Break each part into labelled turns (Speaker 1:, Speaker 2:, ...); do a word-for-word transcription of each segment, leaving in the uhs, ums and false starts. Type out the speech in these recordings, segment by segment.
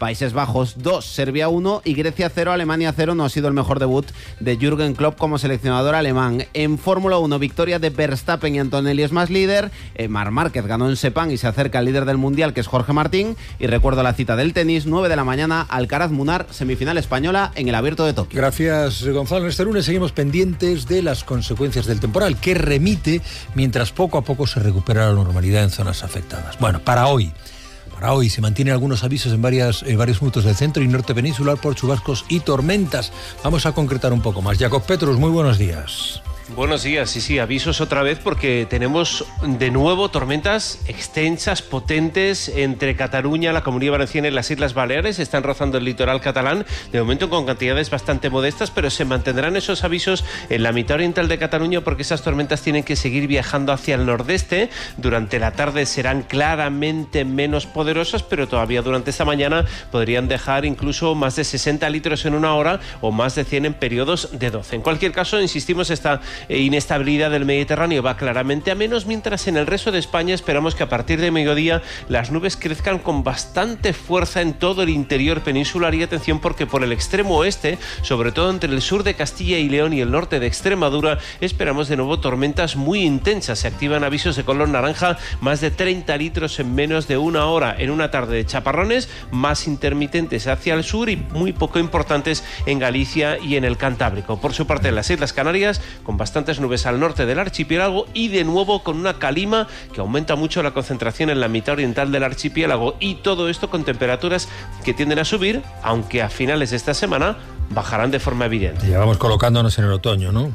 Speaker 1: Países Bajos dos, Serbia uno y Grecia cero, Alemania cero. No ha sido el mejor debut de Jürgen Klopp como seleccionador alemán. En Fórmula uno, victoria de Verstappen y Antonelli es más líder. Eh, Marc Márquez ganó en Sepang y se acerca al líder del Mundial, que es Jorge Martín. Y recuerdo la cita del tenis, nueve de la mañana, Alcaraz-Munar, semifinal española en el Abierto de Tokio.
Speaker 2: Gracias, Gonzalo. Este lunes seguimos pendientes de las consecuencias del temporal, que remite mientras poco a poco se recupera la normalidad en zonas afectadas. Bueno, para hoy... Para hoy se mantienen algunos avisos en varias, eh, varios puntos del centro y norte peninsular por chubascos y tormentas. Vamos a concretar un poco más. Jacob Petrus, muy buenos días.
Speaker 3: Buenos días, sí, sí, avisos otra vez porque tenemos de nuevo tormentas extensas, potentes entre Cataluña, la Comunidad Valenciana y las Islas Baleares. Están rozando el litoral catalán, de momento con cantidades bastante modestas, pero se mantendrán esos avisos en la mitad oriental de Cataluña porque esas tormentas tienen que seguir viajando hacia el nordeste. Durante la tarde serán claramente menos poderosas, pero todavía durante esta mañana podrían dejar incluso más de sesenta litros en una hora o más de cien en periodos de doce. En cualquier caso, insistimos, esta inestabilidad del Mediterráneo va claramente a menos, mientras en el resto de España esperamos que a partir de mediodía las nubes crezcan con bastante fuerza en todo el interior peninsular. Y atención, porque por el extremo oeste, sobre todo entre el sur de Castilla y León y el norte de Extremadura, esperamos de nuevo tormentas muy intensas. Se activan avisos de color naranja, más de treinta litros en menos de una hora, en una tarde de chaparrones más intermitentes hacia el sur y muy poco importantes en Galicia y en el Cantábrico. Por su parte, en las Islas Canarias, con bastantes nubes al norte del archipiélago y de nuevo con una calima que aumenta mucho la concentración en la mitad oriental del archipiélago, y todo esto con temperaturas que tienden a subir, aunque a finales de esta semana bajarán de forma evidente.
Speaker 2: Ya vamos colocándonos en el otoño, ¿no?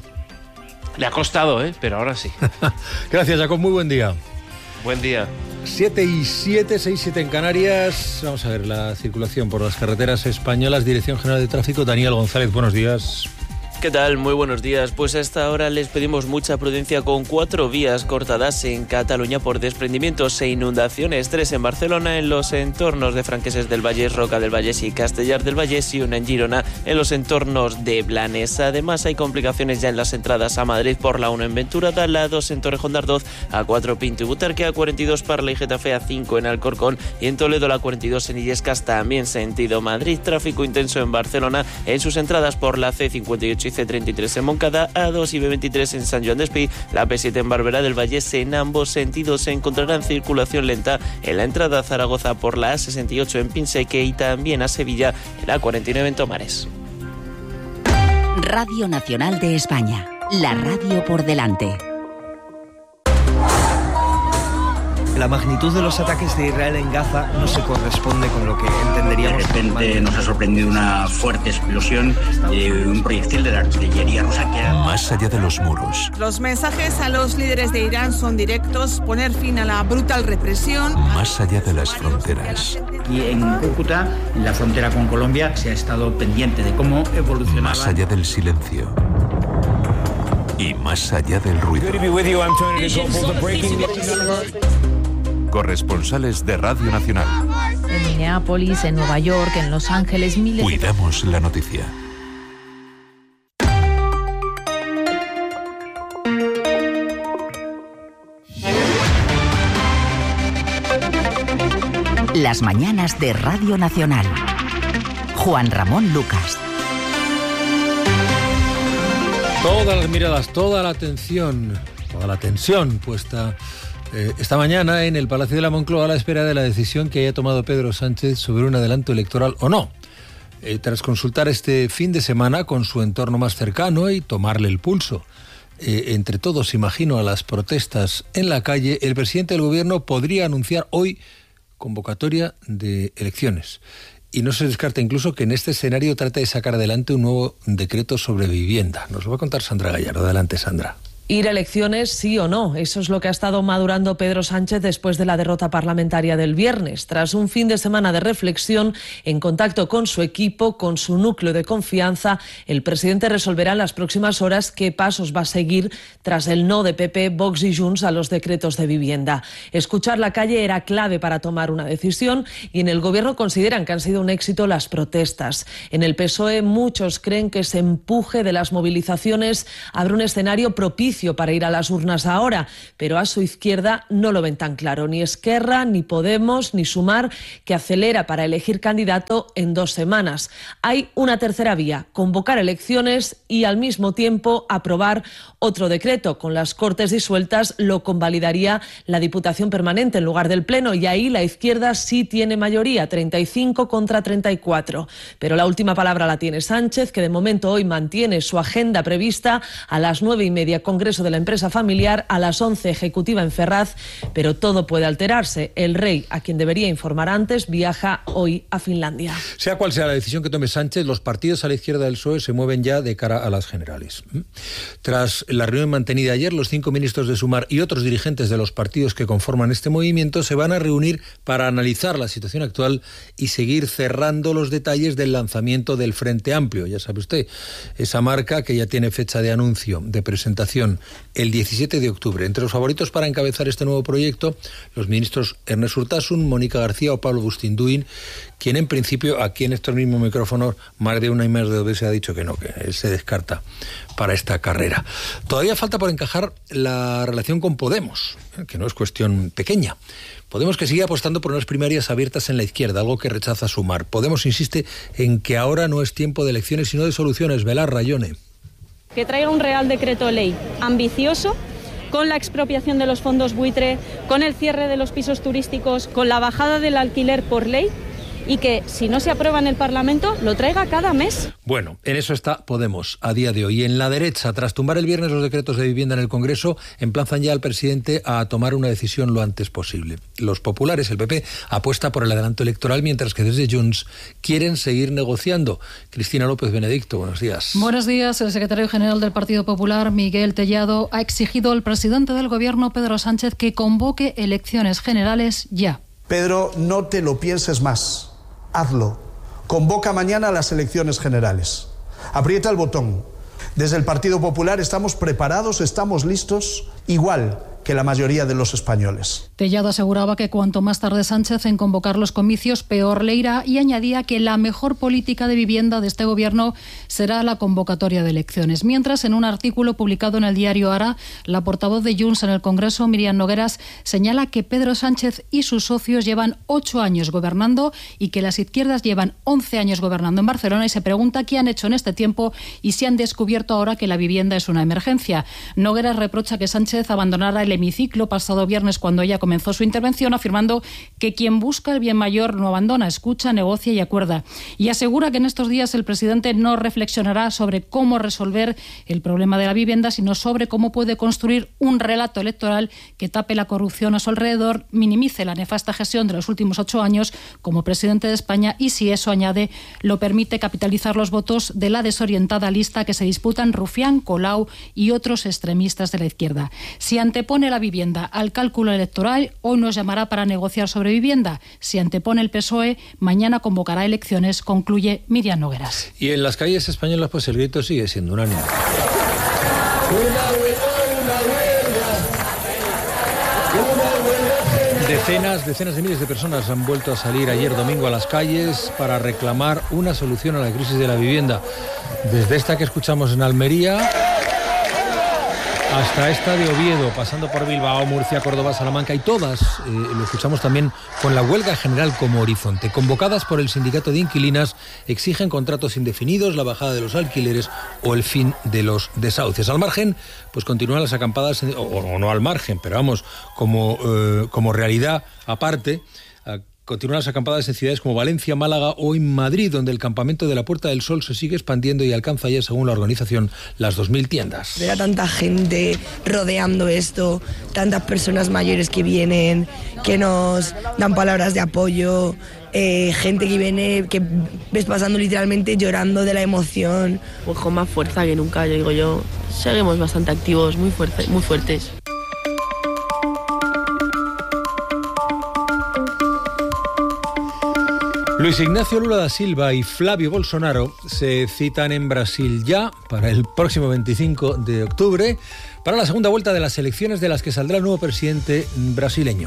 Speaker 3: Le ha costado, ¿eh? Pero ahora sí.
Speaker 2: Gracias, Jacob, muy buen día.
Speaker 3: Buen día.
Speaker 2: siete y siete, seis y siete en Canarias. Vamos a ver la circulación por las carreteras españolas. Dirección General de Tráfico, Daniel González, buenos días.
Speaker 4: ¿Qué tal? Muy buenos días. Pues a esta hora les pedimos mucha prudencia con cuatro vías cortadas en Cataluña por desprendimientos e inundaciones. Tres en Barcelona, en los entornos de Franqueses del Vallès, Roca del Vallès y Castellar del Vallès, y una en Girona, en los entornos de Blanes. Además, hay complicaciones ya en las entradas a Madrid por la uno en Venturada, la dos en Torrejón de Ardoz, a cuatro Pinto y Butarque, a cuarenta y dos Parla y Getafe, a cinco en Alcorcón y en Toledo la cuarenta y dos en Illescas, también sentido Madrid. Tráfico intenso en Barcelona en sus entradas por la ce cincuenta y ocho y ce treinta y tres en Moncada, a dos y be veintitrés en San Joan d'Espí, la pe siete en Barberá del Vallès. En ambos sentidos se encontrarán circulación lenta en la entrada a Zaragoza por la a sesenta y ocho en Pinseque y también a Sevilla en la cuarenta y nueve en Tomares.
Speaker 5: Radio Nacional de España, la radio por delante.
Speaker 6: La magnitud de los ataques de Israel en Gaza no se corresponde con lo que entenderíamos.
Speaker 7: De repente nos ha sorprendido una fuerte explosión de un proyectil de la artillería rusa que era...
Speaker 8: Más allá de los muros.
Speaker 9: Los mensajes a los líderes de Irán son directos: poner fin a la brutal represión.
Speaker 8: Más allá de las fronteras.
Speaker 7: Y en Cúcuta, en la frontera con Colombia, se ha estado pendiente de cómo evolucionaba.
Speaker 8: Más allá del silencio. Y más allá del ruido. Corresponsales de Radio Nacional.
Speaker 10: En Minneapolis, en Nueva York, en Los Ángeles, miles...
Speaker 8: Cuidamos la noticia.
Speaker 5: Las mañanas de Radio Nacional. Juan Ramón Lucas.
Speaker 2: Todas las miradas, toda la atención, toda la tensión puesta eh, esta mañana en el Palacio de la Moncloa a la espera de la decisión que haya tomado Pedro Sánchez sobre un adelanto electoral o no. Eh, tras consultar este fin de semana con su entorno más cercano y tomarle el pulso, eh, entre todos, imagino, a las protestas en la calle, el presidente del gobierno podría anunciar hoy convocatoria de elecciones. Y no se descarta incluso que en este escenario trate de sacar adelante un nuevo decreto sobre vivienda. Nos lo va a contar Sandra Gallardo. Adelante, Sandra.
Speaker 11: Ir a elecciones, sí o no. Eso es lo que ha estado madurando Pedro Sánchez después de la derrota parlamentaria del viernes. Tras un fin de semana de reflexión, en contacto con su equipo, con su núcleo de confianza, el presidente resolverá en las próximas horas qué pasos va a seguir tras el no de P P, Vox y Junts a los decretos de vivienda. Escuchar la calle era clave para tomar una decisión y en el gobierno consideran que han sido un éxito las protestas. En el P S O E muchos creen que ese empuje de las movilizaciones abre un escenario propicio propicio para ir a las urnas ahora, pero a su izquierda no lo ven tan claro. Ni Esquerra, ni Podemos, ni Sumar, que acelera para elegir candidato en dos semanas. Hay una tercera vía, convocar elecciones y al mismo tiempo aprobar otro decreto. Con las Cortes disueltas lo convalidaría la Diputación Permanente en lugar del Pleno, y ahí la izquierda sí tiene mayoría, treinta y cinco contra treinta y cuatro. Pero la última palabra la tiene Sánchez, que de momento hoy mantiene su agenda prevista: a las nueve y media Congreso de la Empresa Familiar, a las once Ejecutiva en Ferraz, pero todo puede alterarse. El rey, a quien debería informar antes, viaja hoy a Finlandia.
Speaker 2: Sea cual sea la decisión que tome Sánchez, los partidos a la izquierda del P S O E se mueven ya de cara a las generales. Tras la reunión mantenida ayer, los cinco ministros de Sumar y otros dirigentes de los partidos que conforman este movimiento se van a reunir para analizar la situación actual y seguir cerrando los detalles del lanzamiento del Frente Amplio. Ya sabe usted, esa marca que ya tiene fecha de anuncio, de presentación, el diecisiete de octubre. Entre los favoritos para encabezar este nuevo proyecto, los ministros Ernest Urtasun, Mónica García o Pablo Bustinduin, quien en principio aquí en estos mismos micrófonos más de una y más de dos veces ha dicho que no, que él se descarta para esta carrera. Todavía falta por encajar la relación con Podemos, que no es cuestión pequeña. Podemos, que sigue apostando por unas primarias abiertas en la izquierda, algo que rechaza Sumar. Podemos insiste en que ahora no es tiempo de elecciones, sino de soluciones. Velar, Rayone.
Speaker 12: Que traiga un Real Decreto Ley ambicioso, con la expropiación de los fondos buitre, con el cierre de los pisos turísticos, con la bajada del alquiler por ley, y que, si no se aprueba en el Parlamento, lo traiga cada mes.
Speaker 2: Bueno, en eso está Podemos a día de hoy. En la derecha, tras tumbar el viernes los decretos de vivienda en el Congreso, emplazan ya al presidente a tomar una decisión lo antes posible. Los populares, el P P, apuesta por el adelanto electoral, mientras que desde Junts quieren seguir negociando. Cristina López Benedicto, buenos días.
Speaker 13: Buenos días. El secretario general del Partido Popular, Miguel Tellado, ha exigido al presidente del Gobierno, Pedro Sánchez, que convoque elecciones generales ya.
Speaker 14: Pedro, no te lo pienses más. Hazlo. Convoca mañana las elecciones generales. Aprieta el botón. Desde el Partido Popular estamos preparados, estamos listos, igual que la mayoría de los españoles.
Speaker 13: Tellado aseguraba que cuanto más tarde Sánchez en convocar los comicios, peor le irá, y añadía que la mejor política de vivienda de este gobierno será la convocatoria de elecciones. Mientras, en un artículo publicado en el diario Ara, la portavoz de Junts en el Congreso, Míriam Nogueras, señala que Pedro Sánchez y sus socios llevan ocho años gobernando y que las izquierdas llevan once años gobernando en Barcelona, y se pregunta qué han hecho en este tiempo y si han descubierto ahora que la vivienda es una emergencia. Nogueras reprocha que Sánchez abandonara el hemiciclo pasado viernes cuando ella comenzó su intervención, afirmando que quien busca el bien mayor no abandona, escucha, negocia y acuerda. Y asegura que en estos días el presidente no reflexionará sobre cómo resolver el problema de la vivienda, sino sobre cómo puede construir un relato electoral que tape la corrupción a su alrededor, minimice la nefasta gestión de los últimos ocho años como presidente de España y, si eso añade, lo permite, capitalizar los votos de la desorientada lista que se disputan Rufián, Colau y otros extremistas de la izquierda. Si antepone la vivienda al cálculo electoral, hoy nos llamará para negociar sobre vivienda. Si antepone el P S O E, mañana convocará elecciones, concluye Míriam Nogueras.
Speaker 2: Y en las calles españolas, pues el grito sigue siendo unánime. Decenas, decenas de miles de personas han vuelto a salir ayer domingo a las calles para reclamar una solución a la crisis de la vivienda. Desde esta que escuchamos en Almería hasta esta de Oviedo, pasando por Bilbao, Murcia, Córdoba, Salamanca, y todas, eh, lo escuchamos también con la huelga general como horizonte. Convocadas por el sindicato de inquilinas, exigen contratos indefinidos, la bajada de los alquileres o el fin de los desahucios. Al margen, pues continúan las acampadas, o, o no al margen, pero vamos, como, eh, como realidad aparte, eh, continúan las acampadas en ciudades como Valencia, Málaga o en Madrid, donde el campamento de la Puerta del Sol se sigue expandiendo y alcanza ya, según la organización, las dos mil tiendas.
Speaker 15: Ver a tanta gente rodeando esto, tantas personas mayores que vienen, que nos dan palabras de apoyo, eh, gente que viene, que ves pasando literalmente llorando de la emoción.
Speaker 16: Pues con más fuerza que nunca, yo digo yo. Seguimos bastante activos, muy fuertes, muy fuertes.
Speaker 2: Luis Ignacio Lula da Silva y Flavio Bolsonaro se citan en Brasil ya para el próximo veinticinco de octubre para la segunda vuelta de las elecciones de las que saldrá el nuevo presidente brasileño.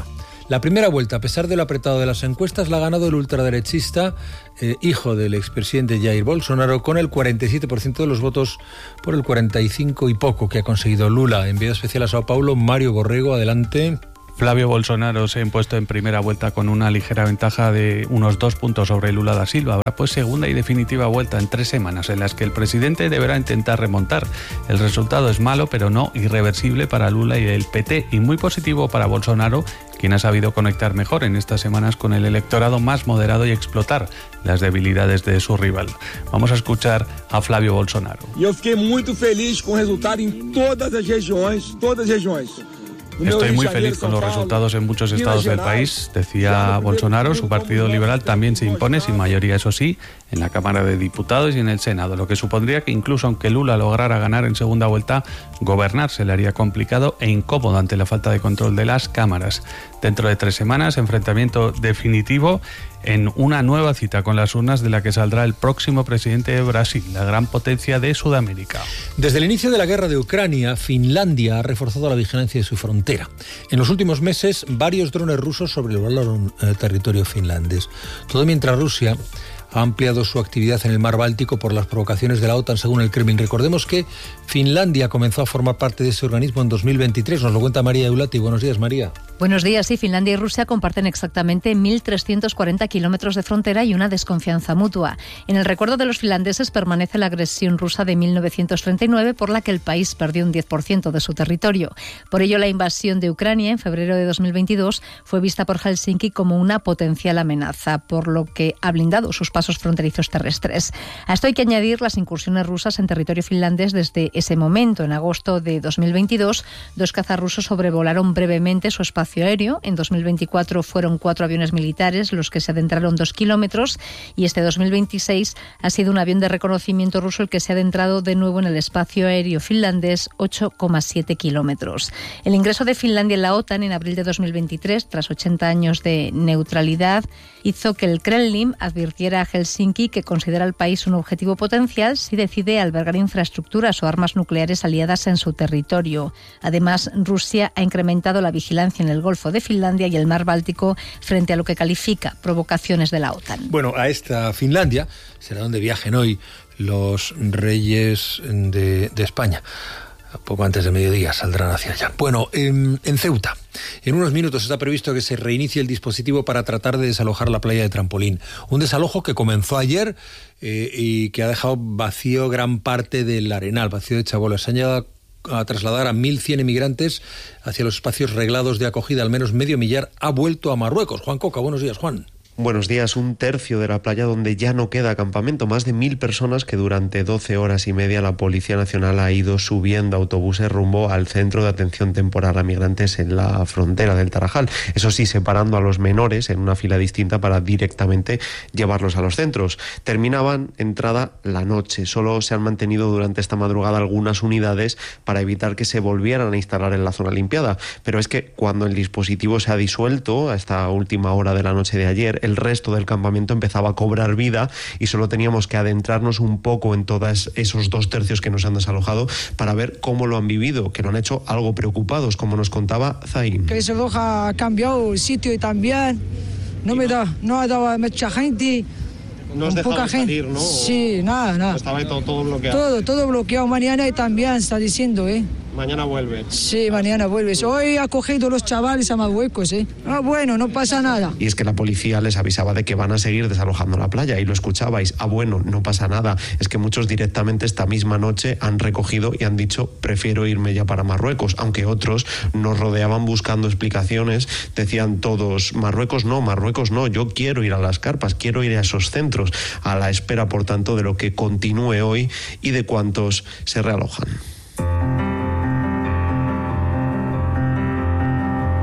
Speaker 2: La primera vuelta, a pesar de lo apretado de las encuestas, la ha ganado el ultraderechista, eh, hijo del expresidente Jair Bolsonaro, con el cuarenta y siete por ciento de los votos por el cuarenta y cinco y poco que ha conseguido Lula. Enviado especial a Sao Paulo, Mario Borrego, adelante.
Speaker 17: Flavio Bolsonaro se ha impuesto en primera vuelta con una ligera ventaja de unos dos puntos sobre Lula da Silva. Habrá pues segunda y definitiva vuelta en tres semanas en las que el presidente deberá intentar remontar. El resultado es malo, pero no irreversible para Lula y el P T, y muy positivo para Bolsonaro, quien ha sabido conectar mejor en estas semanas con el electorado más moderado y explotar las debilidades de su rival. Vamos a escuchar a Flavio Bolsonaro.
Speaker 18: Yo fiquei muito feliz con el resultado en todas las regiones, todas las regiones.
Speaker 17: Estoy muy feliz con los resultados en muchos estados del país, decía Bolsonaro. Su partido liberal también se impone, sin mayoría eso sí, en la Cámara de Diputados y en el Senado, lo que supondría que incluso aunque Lula lograra ganar en segunda vuelta, gobernar se le haría complicado e incómodo ante la falta de control de las cámaras. Dentro de tres semanas, enfrentamiento definitivo en una nueva cita con las urnas de la que saldrá el próximo presidente de Brasil, la gran potencia de Sudamérica.
Speaker 2: Desde el inicio de la guerra de Ucrania, Finlandia ha reforzado la vigilancia de su frontera. En los últimos meses, varios drones rusos sobrevolaron el territorio finlandés. Todo mientras Rusia ha ampliado su actividad en el mar Báltico por las provocaciones de la OTAN, según el Kremlin. Recordemos que Finlandia comenzó a formar parte de ese organismo en dos mil veintitrés. Nos lo cuenta María Eulati. Buenos días, María.
Speaker 10: Buenos días. Sí, Finlandia y Rusia comparten exactamente mil trescientos cuarenta kilómetros de frontera y una desconfianza mutua. En el recuerdo de los finlandeses permanece la agresión rusa de mil novecientos treinta y nueve, por la que el país perdió un diez por ciento de su territorio. Por ello, la invasión de Ucrania en febrero de dos mil veintidós fue vista por Helsinki como una potencial amenaza, por lo que ha blindado sus pasos fronterizos terrestres. A esto hay que añadir las incursiones rusas en territorio finlandés desde ese momento. En agosto de dos mil veintidós, dos cazas rusos sobrevolaron brevemente su espacio aéreo. En dos mil veinticuatro fueron cuatro aviones militares los que se adentraron dos kilómetros, y este dos mil veintiséis ha sido un avión de reconocimiento ruso el que se ha adentrado de nuevo en el espacio aéreo finlandés, ocho coma siete kilómetros. El ingreso de Finlandia en la OTAN en abril de dos mil veintitrés, tras ochenta años de neutralidad, hizo que el Kremlin advirtiera a Helsinki que considera al país un objetivo potencial si decide albergar infraestructuras o armas nucleares aliadas en su territorio. Además, Rusia ha incrementado la vigilancia en el Golfo de Finlandia y el Mar Báltico frente a lo que califica provocaciones de la OTAN.
Speaker 2: Bueno, a esta Finlandia será donde viajen hoy los reyes de, de España. Poco antes de mediodía saldrán hacia allá. Bueno, en, en Ceuta, en unos minutos está previsto que se reinicie el dispositivo para tratar de desalojar la playa de Trampolín. Un desalojo que comenzó ayer eh, y que ha dejado vacío gran parte del Arenal, vacío de chabolas. Se ha llegado a trasladar a mil cien emigrantes hacia los espacios reglados de acogida. Al menos medio millar ha vuelto a Marruecos. Juan Coca, buenos días, Juan.
Speaker 19: Buenos días. Un tercio de la playa donde ya no queda campamento. Más de mil personas que durante doce horas y media la Policía Nacional ha ido subiendo autobuses rumbo al centro de atención temporal a migrantes en la frontera del Tarajal. Eso sí, separando a los menores en una fila distinta para directamente llevarlos a los centros. Terminaban entrada la noche. Solo se han mantenido durante esta madrugada algunas unidades para evitar que se volvieran a instalar en la zona limpiada. Pero es que cuando el dispositivo se ha disuelto a esta última hora de la noche de ayer, el resto del campamento empezaba a cobrar vida y solo teníamos que adentrarnos un poco en todos esos dos tercios que nos han desalojado para ver cómo lo han vivido, que lo han hecho algo preocupados, como nos contaba Zain.
Speaker 20: Que se ha cambiado el sitio y también no me da, no ha dado mucha gente.
Speaker 19: No os dejaban salir, ¿no?
Speaker 20: Sí, nada, nada.
Speaker 19: Estaba ahí todo, todo bloqueado.
Speaker 20: Todo, todo bloqueado. Mañana y también está diciendo, ¿eh?
Speaker 19: Mañana vuelve.
Speaker 20: Sí, mañana vuelves. Hoy ha cogido los chavales a Marruecos, ¿eh? Ah, bueno, no pasa nada.
Speaker 19: Y es que la policía les avisaba de que van a seguir desalojando la playa y lo escuchabais. Ah, bueno, no pasa nada. Es que muchos directamente esta misma noche han recogido y han dicho prefiero irme ya para Marruecos, aunque otros nos rodeaban buscando explicaciones. Decían todos, Marruecos no, Marruecos no, yo quiero ir a las carpas, quiero ir a esos centros, a la espera, por tanto, de lo que continúe hoy y de cuántos se realojan.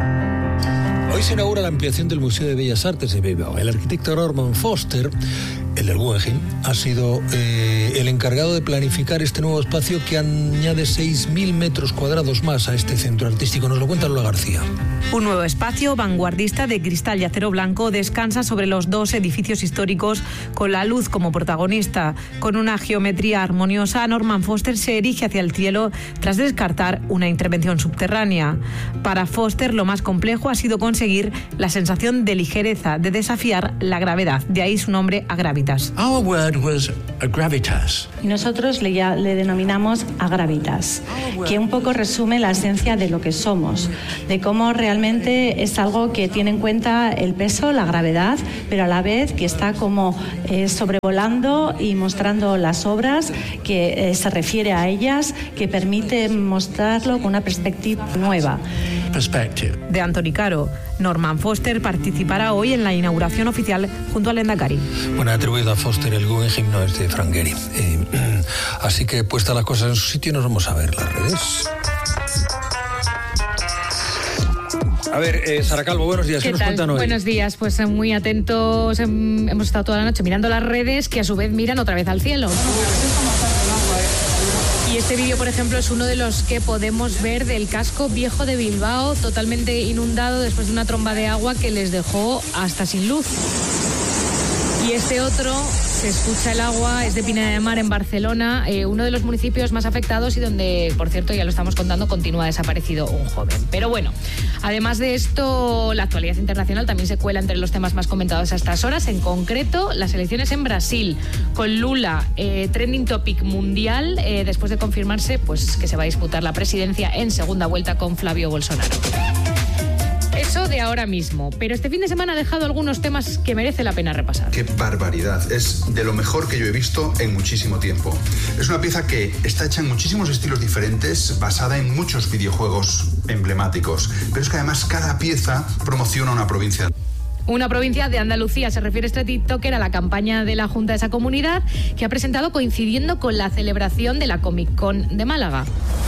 Speaker 2: Hoy se inaugura la ampliación del Museo de Bellas Artes de Bilbao. El arquitecto Norman Foster el del Guggenheim, ha sido eh, el encargado de planificar este nuevo espacio que añade seis mil metros cuadrados más a este centro artístico. Nos lo cuenta Lola García.
Speaker 21: Un nuevo espacio vanguardista de cristal y acero blanco descansa sobre los dos edificios históricos con la luz como protagonista. Con una geometría armoniosa, Norman Foster se erige hacia el cielo tras descartar una intervención subterránea. Para Foster, lo más complejo ha sido conseguir la sensación de ligereza, de desafiar la gravedad. De ahí su nombre, Agravitas.
Speaker 22: Our word was Agravitas.
Speaker 23: Y nosotros le, ya, le denominamos Agravitas, que un poco resume la esencia de lo que somos, de cómo realmente es algo que tiene en cuenta el peso, la gravedad, pero a la vez que está como eh, sobrevolando y mostrando las obras, que eh, se refiere a ellas, que permite mostrarlo con una perspectiva nueva.
Speaker 22: Perspective.
Speaker 21: De Anthony Caro. Norman Foster participará hoy en la inauguración oficial junto al Endacari.
Speaker 2: Bueno, atribuido a Foster, el Guggenheim no es de Frank Gehry. Eh, así que puestas las cosas en su sitio, nos vamos a ver las redes. A ver, eh, Sara Calvo, buenos días. ¿Qué, ¿Qué nos cuentan hoy?
Speaker 24: Buenos días, pues muy atentos. Hemos estado toda la noche mirando las redes que a su vez miran otra vez al cielo. Y este vídeo, por ejemplo, es uno de los que podemos ver del casco viejo de Bilbao, totalmente inundado después de una tromba de agua que les dejó hasta sin luz. Y este otro, se escucha el agua, es de Pineda de Mar, en Barcelona, eh, uno de los municipios más afectados y donde, por cierto, ya lo estamos contando, continúa desaparecido un joven. Pero bueno, además de esto, la actualidad internacional también se cuela entre los temas más comentados a estas horas, en concreto las elecciones en Brasil, con Lula, eh, trending topic mundial, eh, después de confirmarse pues, que se va a disputar la presidencia en segunda vuelta con Flavio Bolsonaro. Eso de ahora mismo, pero este fin de semana ha dejado algunos temas que merece la pena repasar.
Speaker 25: ¡Qué barbaridad! Es de lo mejor que yo he visto en muchísimo tiempo. Es una pieza que está hecha en muchísimos estilos diferentes, basada en muchos videojuegos emblemáticos, pero es que además cada pieza promociona una provincia.
Speaker 24: Una provincia de Andalucía, se refiere este TikToker a la campaña de la Junta de esa comunidad, que ha presentado coincidiendo con la celebración de la Comic Con de Málaga.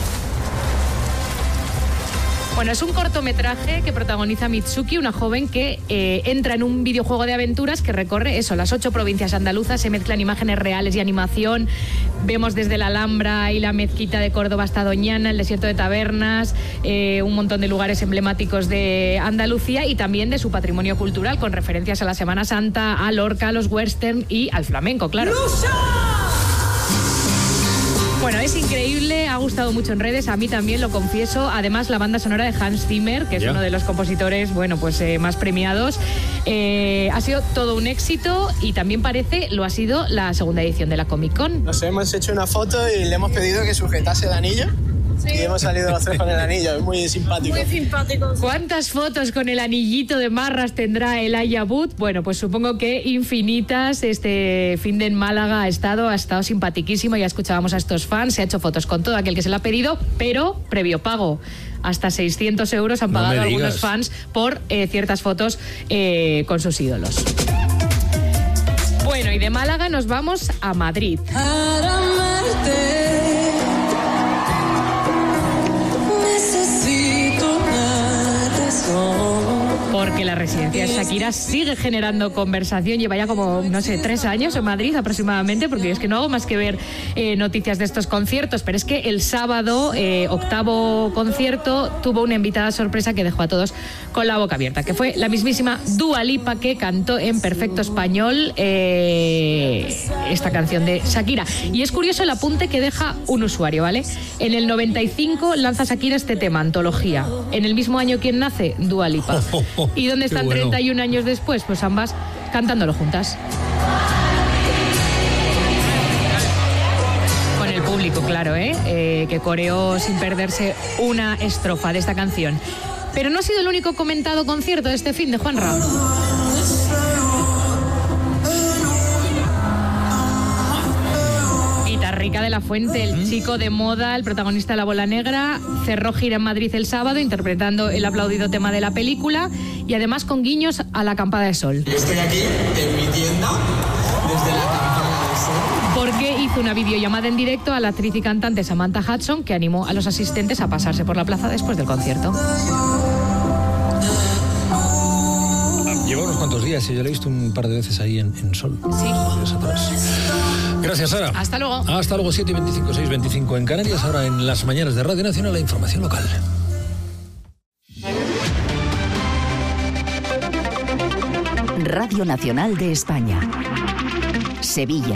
Speaker 24: Bueno, es un cortometraje que protagoniza Mitsuki, una joven que eh, entra en un videojuego de aventuras que recorre eso, las ocho provincias andaluzas, se mezclan imágenes reales y animación. Vemos desde la Alhambra y la mezquita de Córdoba hasta Doñana, el desierto de Tabernas, eh, un montón de lugares emblemáticos de Andalucía y también de su patrimonio cultural, con referencias a la Semana Santa, a Lorca, a los western y al flamenco, claro. ¡Lucha! Bueno, es increíble, ha gustado mucho en redes, a mí también, lo confieso. Además, la banda sonora de Hans Zimmer, que es yeah. uno de los compositores, bueno, pues eh, más premiados, eh, ha sido todo un éxito y también parece lo ha sido la segunda edición de la Comic Con.
Speaker 26: Nos hemos hecho una foto y le hemos pedido que sujetase el anillo. Sí. Y hemos salido los tres con el anillo, es muy simpático.
Speaker 24: Muy simpático. ¿Cuántas fotos con el anillito de Marras tendrá el Elijah Wood? Bueno, pues supongo que infinitas. Este fin de en Málaga ha estado, ha estado simpaticísimo. Ya escuchábamos a estos fans, se ha hecho fotos con todo aquel que se la ha pedido, pero previo pago. Hasta seiscientos euros han pagado no algunos fans por eh, ciertas fotos eh, con sus ídolos. Bueno, y de Málaga nos vamos a Madrid. Porque la residencia de Shakira sigue generando conversación, lleva ya como, no sé, tres años en Madrid aproximadamente, porque es que no hago más que ver eh, noticias de estos conciertos, pero es que el sábado, eh, octavo concierto, tuvo una invitada sorpresa que dejó a todos con la boca abierta, que fue la mismísima Dua Lipa, que cantó en perfecto español eh, esta canción de Shakira. Y es curioso el apunte que deja un usuario, ¿vale? En el noventa y cinco lanza Shakira este tema, Antología. En el mismo año, ¿quién nace? Dua Lipa. ¿Y dónde están bueno. treinta y un años después? Pues ambas cantándolo juntas. Con el público, claro, ¿eh? Eh, que coreó sin perderse una estrofa de esta canción. Pero no ha sido el único comentado concierto de este fin de Juanra. Rica de la Fuente, el chico de moda, el protagonista de La Bola Negra, cerró gira en Madrid el sábado interpretando el aplaudido tema de la película y además con guiños a la Acampada de Sol.
Speaker 27: Estoy aquí en mi tienda desde la Acampada de Sol.
Speaker 24: Porque hizo una videollamada en directo a la actriz y cantante Samantha Hudson, que animó a los asistentes a pasarse por la plaza después del concierto.
Speaker 2: Lleva unos cuantos pocos días y yo lo he visto un par de veces ahí en, en Sol.
Speaker 1: Sí.
Speaker 2: Días atrás. Gracias, Sara.
Speaker 1: Hasta luego.
Speaker 2: Hasta luego, siete y veinticinco, seis y veinticinco en Canarias. Ahora en las mañanas de Radio Nacional, la información local.
Speaker 5: Radio Nacional de España. Sevilla.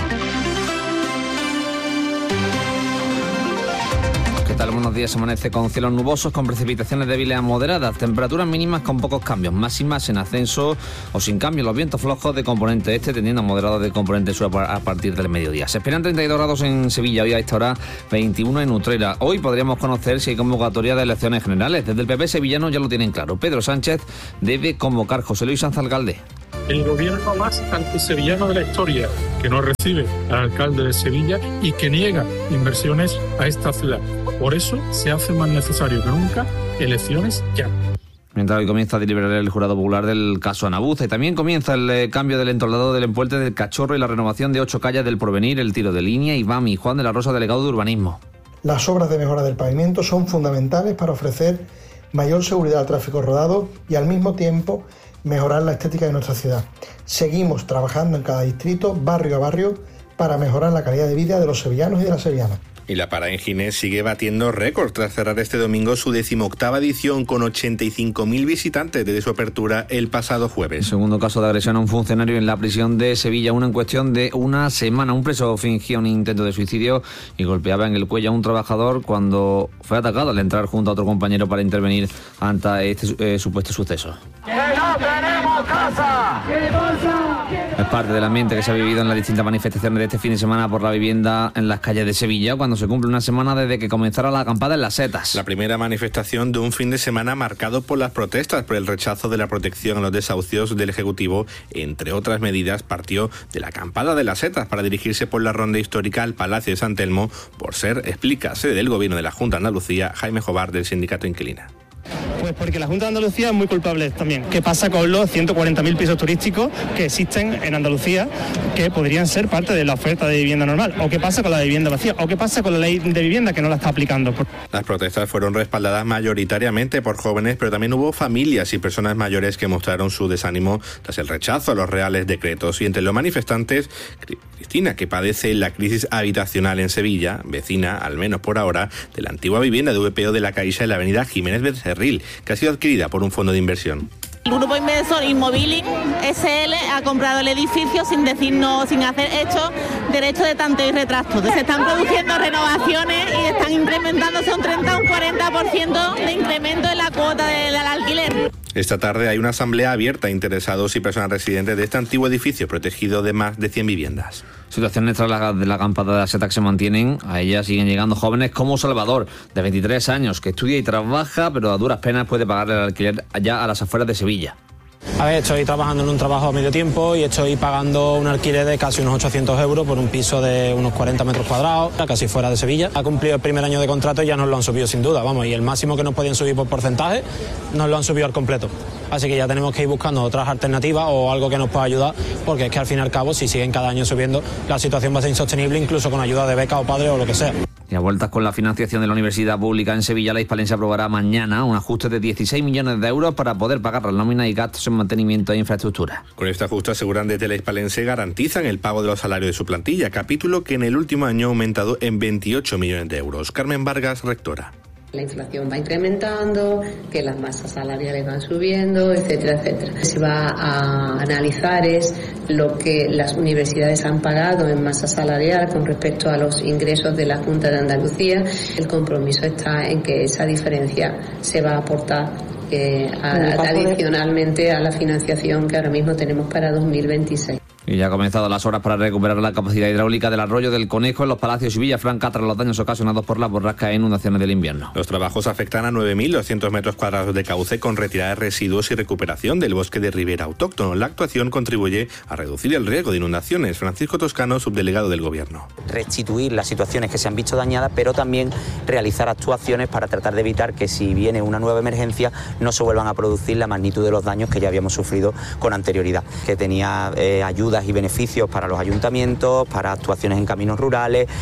Speaker 3: ¿Qué tal? Buenos días. Amanece con cielos nubosos, con precipitaciones débiles a moderadas, temperaturas mínimas con pocos cambios, máximas en ascenso o sin cambio. Los vientos flojos de componente este tendiendo a moderados de componente sur a partir del mediodía. Se esperan treinta y dos grados en Sevilla, hoy a esta hora veintiuno en Utrera. Hoy podríamos conocer si hay convocatoria de elecciones generales. Desde el P P sevillano ya lo tienen claro. Pedro Sánchez debe convocar. José Luis Sanz Alcalde.
Speaker 4: El gobierno más antisevillano de la historia, que no recibe al alcalde de Sevilla y que niega inversiones a esta ciudad. Por eso se hace más necesario que nunca elecciones ya.
Speaker 3: Mientras hoy comienza a deliberar el jurado popular del caso Anabuza y también comienza el eh, cambio del entoldado del empuente del Cachorro y la renovación de ocho calles del Porvenir, el Tiro de Línea, Iván y Juan de la Rosa, delegado de Urbanismo.
Speaker 6: Las obras de mejora del pavimento son fundamentales para ofrecer mayor seguridad al tráfico rodado y al mismo tiempo mejorar la estética de nuestra ciudad. Seguimos trabajando en cada distrito, barrio a barrio, para mejorar la calidad de vida de los sevillanos y de las sevillanas.
Speaker 7: Y la Parada en Ginés sigue batiendo récord tras cerrar este domingo su decimoctava edición con ochenta y cinco mil visitantes desde su apertura el pasado jueves.
Speaker 3: Segundo caso de agresión a un funcionario en la prisión de Sevilla, una en cuestión de una semana. Un preso fingía un intento de suicidio y golpeaba en el cuello a un trabajador cuando fue atacado al entrar junto a otro compañero para intervenir ante este eh, supuesto suceso.
Speaker 8: ¡Que no tenemos casa! ¿Qué pasa?
Speaker 3: Es parte del ambiente que se ha vivido en las distintas manifestaciones de este fin de semana por la vivienda en las calles de Sevilla, cuando se cumple una semana desde que comenzara la acampada en Las Setas.
Speaker 7: La primera manifestación de un fin de semana marcado por las protestas por el rechazo de la protección a los desahucios del Ejecutivo, entre otras medidas, partió de la acampada de Las Setas para dirigirse por la ronda histórica al Palacio de San Telmo, por ser, explica, sede del Gobierno de la Junta de Andalucía, Jaime Jobar, del sindicato Inquilina.
Speaker 9: Pues porque la Junta de Andalucía es muy culpable también. ¿Qué pasa con los ciento cuarenta mil pisos turísticos que existen en Andalucía que podrían ser parte de la oferta de vivienda normal? ¿O qué pasa con la vivienda vacía? ¿O qué pasa con la ley de vivienda que no la está aplicando?
Speaker 7: Las protestas fueron respaldadas mayoritariamente por jóvenes, pero también hubo familias y personas mayores que mostraron su desánimo tras el rechazo a los reales decretos. Y entre los manifestantes, Cristina, que padece la crisis habitacional en Sevilla, vecina, al menos por ahora, de la antigua vivienda de V P O de la Caixa en la avenida Jiménez Becerril, que ha sido adquirida por un fondo de inversión.
Speaker 28: El grupo inversor Inmobiling S L ha comprado el edificio sin decirnos, sin hacer hecho derecho de tanteo y retracto. Se están produciendo renovaciones y están incrementándose un treinta o un cuarenta por ciento de incremento en la cuota del, del alquiler.
Speaker 7: Esta tarde hay una asamblea abierta a interesados y personas residentes de este antiguo edificio protegido de más de cien viviendas.
Speaker 3: Situaciones tras la, de la acampada de la Seta que se mantienen. A ella siguen llegando jóvenes como Salvador, de veintitrés años, que estudia y trabaja, pero a duras penas puede pagar el alquiler allá a las afueras de Sevilla.
Speaker 29: A ver, estoy trabajando en un trabajo a medio tiempo y estoy pagando un alquiler de casi unos ochocientos euros por un piso de unos cuarenta metros cuadrados, casi fuera de Sevilla. Ha cumplido el primer año de contrato y ya nos lo han subido sin duda, vamos, y el máximo que nos podían subir por porcentaje nos lo han subido al completo. Así que ya tenemos que ir buscando otras alternativas o algo que nos pueda ayudar, porque es que al fin y al cabo, si siguen cada año subiendo, la situación va a ser insostenible, incluso con ayuda de beca o padre o lo que sea.
Speaker 3: Y a vueltas con la financiación de la Universidad Pública en Sevilla, la Hispalense aprobará mañana un ajuste de dieciséis millones de euros para poder pagar las nóminas y gastos en mantenimiento e infraestructura.
Speaker 7: Con este ajuste, aseguran desde la Hispalense, garantizan el pago de los salarios de su plantilla, capítulo que en el último año ha aumentado en veintiocho millones de euros. Carmen Vargas, rectora.
Speaker 30: La inflación va incrementando, que las masas salariales van subiendo, etcétera, etcétera. Se va a analizar es lo que las universidades han pagado en masa salarial con respecto a los ingresos de la Junta de Andalucía. El compromiso está en que esa diferencia se va a aportar eh, a, adicionalmente a la financiación que ahora mismo tenemos para dos mil veintiséis.
Speaker 3: Y ya han comenzado las obras para recuperar la capacidad hidráulica del arroyo del Conejo en los Palacios y Villafranca tras los daños ocasionados por las borrascas e inundaciones del invierno.
Speaker 7: Los trabajos afectan a nueve mil doscientos metros cuadrados de cauce con retirada de residuos y recuperación del bosque de ribera autóctono. La actuación contribuye a reducir el riesgo de inundaciones. Francisco Toscano, subdelegado del Gobierno.
Speaker 31: Restituir las situaciones que se han visto dañadas, pero también realizar actuaciones para tratar de evitar que si viene una nueva emergencia no se vuelvan a producir la magnitud de los daños que ya habíamos sufrido con anterioridad, que tenía eh, ayuda y beneficios para los ayuntamientos, para actuaciones en caminos rurales.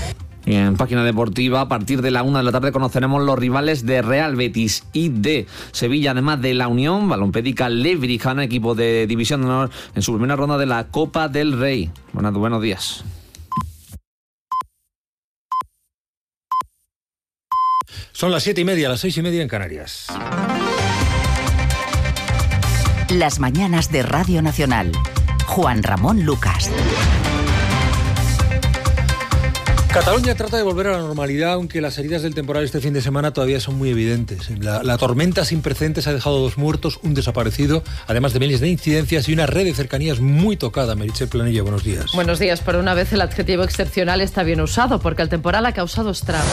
Speaker 3: Y en página deportiva, a partir de la una de la tarde conoceremos los rivales de Real Betis y de Sevilla, además de la Unión Balompédica Lebrijana, equipo de División de Honor en su primera ronda de la Copa del Rey. Buenos, buenos días.
Speaker 2: Son las siete y media, las seis y media en Canarias.
Speaker 5: Las mañanas de Radio Nacional. Juan Ramón Lucas.
Speaker 2: Cataluña trata de volver a la normalidad, aunque las heridas del temporal este fin de semana todavía son muy evidentes. La, la tormenta sin precedentes ha dejado dos muertos, un desaparecido, además de miles de incidencias y una red de cercanías muy tocada. Meritxell Planella, buenos días.
Speaker 1: Buenos días. Por una vez el adjetivo excepcional está bien usado, porque el temporal ha causado estragos.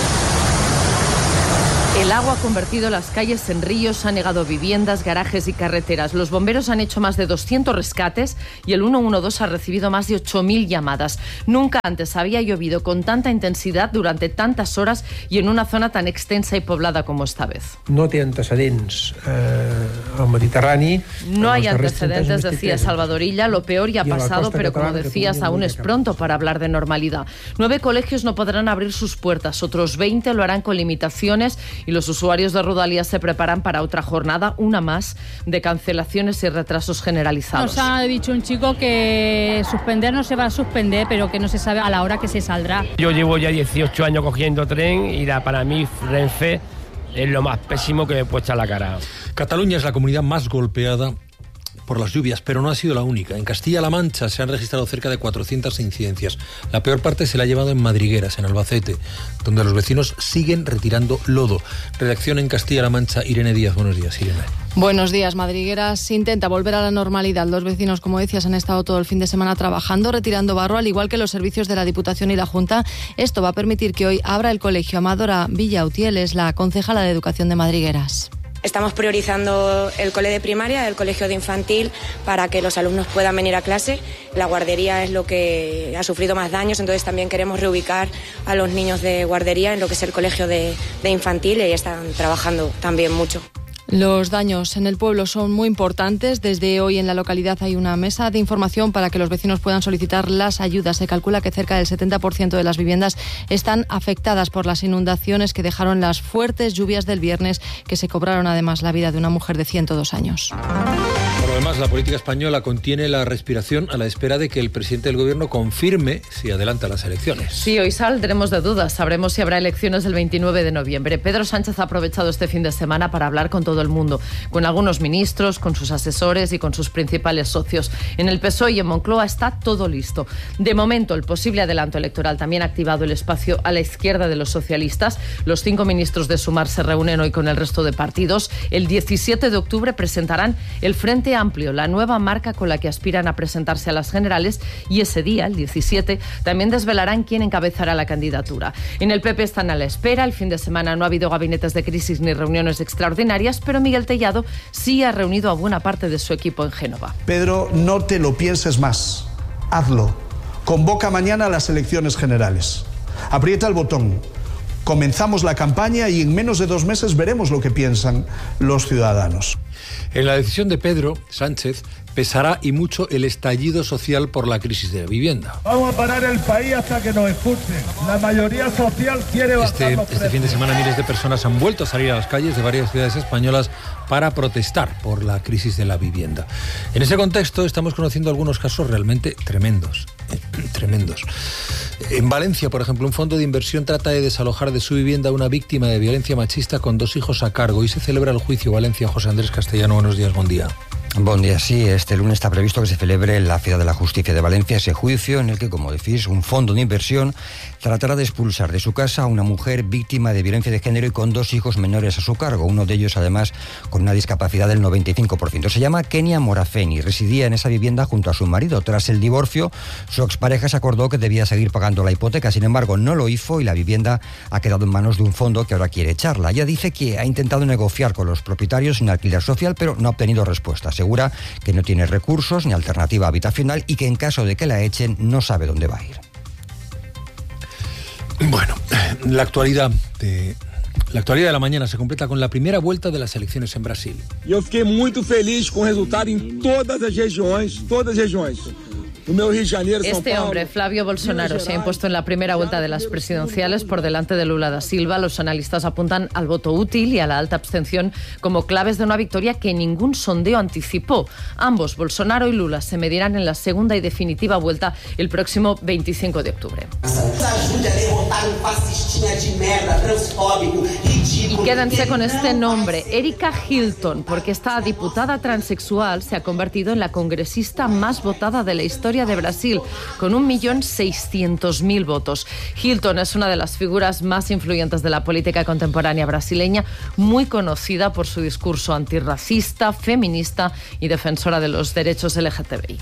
Speaker 1: El agua ha convertido las calles en ríos, ha negado viviendas, garajes y carreteras. Los bomberos han hecho más de doscientos rescates y el ciento doce ha recibido más de ocho mil llamadas. Nunca antes había llovido con tanta intensidad durante tantas horas y en una zona tan extensa y poblada como esta vez.
Speaker 10: No té antecedents eh, al Mediterrani.
Speaker 1: No hay antecedentes, decía Salvador Illa. Lo peor ya ha pasado, pero como decías, aún es pronto para hablar de normalidad. Nueve colegios no podrán abrir sus puertas, otros veinte lo harán con limitaciones y los usuarios de Rodalies se preparan para otra jornada, una más, de cancelaciones y retrasos generalizados.
Speaker 11: Nos ha dicho un chico que suspender no se va a suspender, pero que no se sabe a la hora que se saldrá.
Speaker 12: Yo llevo ya dieciocho años cogiendo tren y la, para mí Renfe es lo más pésimo que me he puesto a la cara.
Speaker 2: Cataluña es la comunidad más golpeada por las lluvias, pero no ha sido la única. En Castilla-La Mancha se han registrado cerca de cuatrocientas incidencias. La peor parte se la ha llevado en Madrigueras, en Albacete, donde los vecinos siguen retirando lodo. Redacción en Castilla-La Mancha, Irene Díaz. Buenos días, Irene.
Speaker 13: Buenos días. Madrigueras intenta volver a la normalidad. Los vecinos, como decías, han estado todo el fin de semana trabajando, retirando barro, al igual que los servicios de la Diputación y la Junta. Esto va a permitir que hoy abra el colegio. Amadora Villautiel es la concejala de Educación de Madrigueras.
Speaker 14: Estamos priorizando el cole de primaria, el colegio de infantil, para que los alumnos puedan venir a clase. La guardería es lo que ha sufrido más daños, entonces también queremos reubicar a los niños de guardería en lo que es el colegio de, de infantil, y ahí están trabajando también mucho.
Speaker 13: Los daños en el pueblo son muy importantes. Desde hoy en la localidad hay una mesa de información para que los vecinos puedan solicitar las ayudas. Se calcula que cerca del setenta por ciento de las viviendas están afectadas por las inundaciones que dejaron las fuertes lluvias del viernes, que se cobraron además la vida de una mujer de ciento dos años.
Speaker 2: Por lo demás, la política española contiene la respiración a la espera de que el presidente del gobierno confirme si adelanta las elecciones.
Speaker 1: Sí, hoy saldremos de dudas. Sabremos si habrá elecciones el veintinueve de noviembre. Pedro Sánchez ha aprovechado este fin de semana para hablar con todo el mundo, con algunos ministros, con sus asesores y con sus principales socios. En el P S O E y en Moncloa está todo listo. De momento, el posible adelanto electoral también ha activado el espacio a la izquierda de los socialistas. Los cinco ministros de Sumar se reúnen hoy con el resto de partidos. El diecisiete de octubre presentarán el Frente Amplio, la nueva marca con la que aspiran a presentarse a las generales, y ese día, el diecisiete, también desvelarán quién encabezará la candidatura. En el P P están a la espera. El fin de semana no ha habido gabinetes de crisis ni reuniones extraordinarias, pero Miguel Tellado sí ha reunido a buena parte de su equipo en Génova.
Speaker 15: Pedro, no te lo pienses más. Hazlo. Convoca mañana a las elecciones generales. Aprieta el botón. Comenzamos la campaña y en menos de dos meses veremos lo que piensan los ciudadanos.
Speaker 2: En la decisión de Pedro Sánchez pesará y mucho el estallido social por la crisis de la vivienda.
Speaker 16: Vamos a parar el país hasta que nos escuchen. La mayoría social quiere bajar
Speaker 2: este,
Speaker 16: los precios.
Speaker 2: Este fin de semana miles de personas han vuelto a salir a las calles de varias ciudades españolas para protestar por la crisis de la vivienda. En ese contexto estamos conociendo algunos casos realmente tremendos, eh, tremendos. En Valencia, por ejemplo, un fondo de inversión trata de desalojar de su vivienda a una víctima de violencia machista con dos hijos a cargo, y se celebra el juicio. Valencia, José Andrés Castellano, buenos días, buen día.
Speaker 17: Buen día, sí. Este lunes está previsto que se celebre en la Ciudad de la Justicia de Valencia ese juicio en el que, como decís, un fondo de inversión tratará de expulsar de su casa a una mujer víctima de violencia de género y con dos hijos menores a su cargo, uno de ellos además con una discapacidad del noventa y cinco por ciento. Se llama Kenia Morafeni, residía en esa vivienda junto a su marido. Tras el divorcio, su expareja se acordó que debía seguir pagando la hipoteca, sin embargo no lo hizo y la vivienda ha quedado en manos de un fondo que ahora quiere echarla. Ella dice que ha intentado negociar con los propietarios sin alquiler social, pero no ha obtenido respuesta. Asegura que no tiene recursos ni alternativa habitacional y que en caso de que la echen no sabe dónde va a ir.
Speaker 2: Bueno, la actualidad de la actualidad de la mañana se completa con la primera vuelta de las elecciones en Brasil.
Speaker 18: Eu fiquei muito feliz com o resultado em todas as regiões, todas as regiões.
Speaker 1: Este hombre, Flavio Bolsonaro, se ha impuesto en la primera vuelta de las presidenciales por delante de Lula da Silva. Los analistas apuntan al voto útil y a la alta abstención como claves de una victoria que ningún sondeo anticipó. Ambos, Bolsonaro y Lula, se medirán en la segunda y definitiva vuelta el próximo veinticinco de octubre. Y quédense con este nombre, Erika Hilton, porque esta diputada transexual se ha convertido en la congresista más votada de la historia de Brasil, con un millón seiscientos mil votos. Hilton es una de las figuras más influyentes de la política contemporánea brasileña, muy conocida por su discurso antirracista, feminista y defensora de los derechos L G T B I.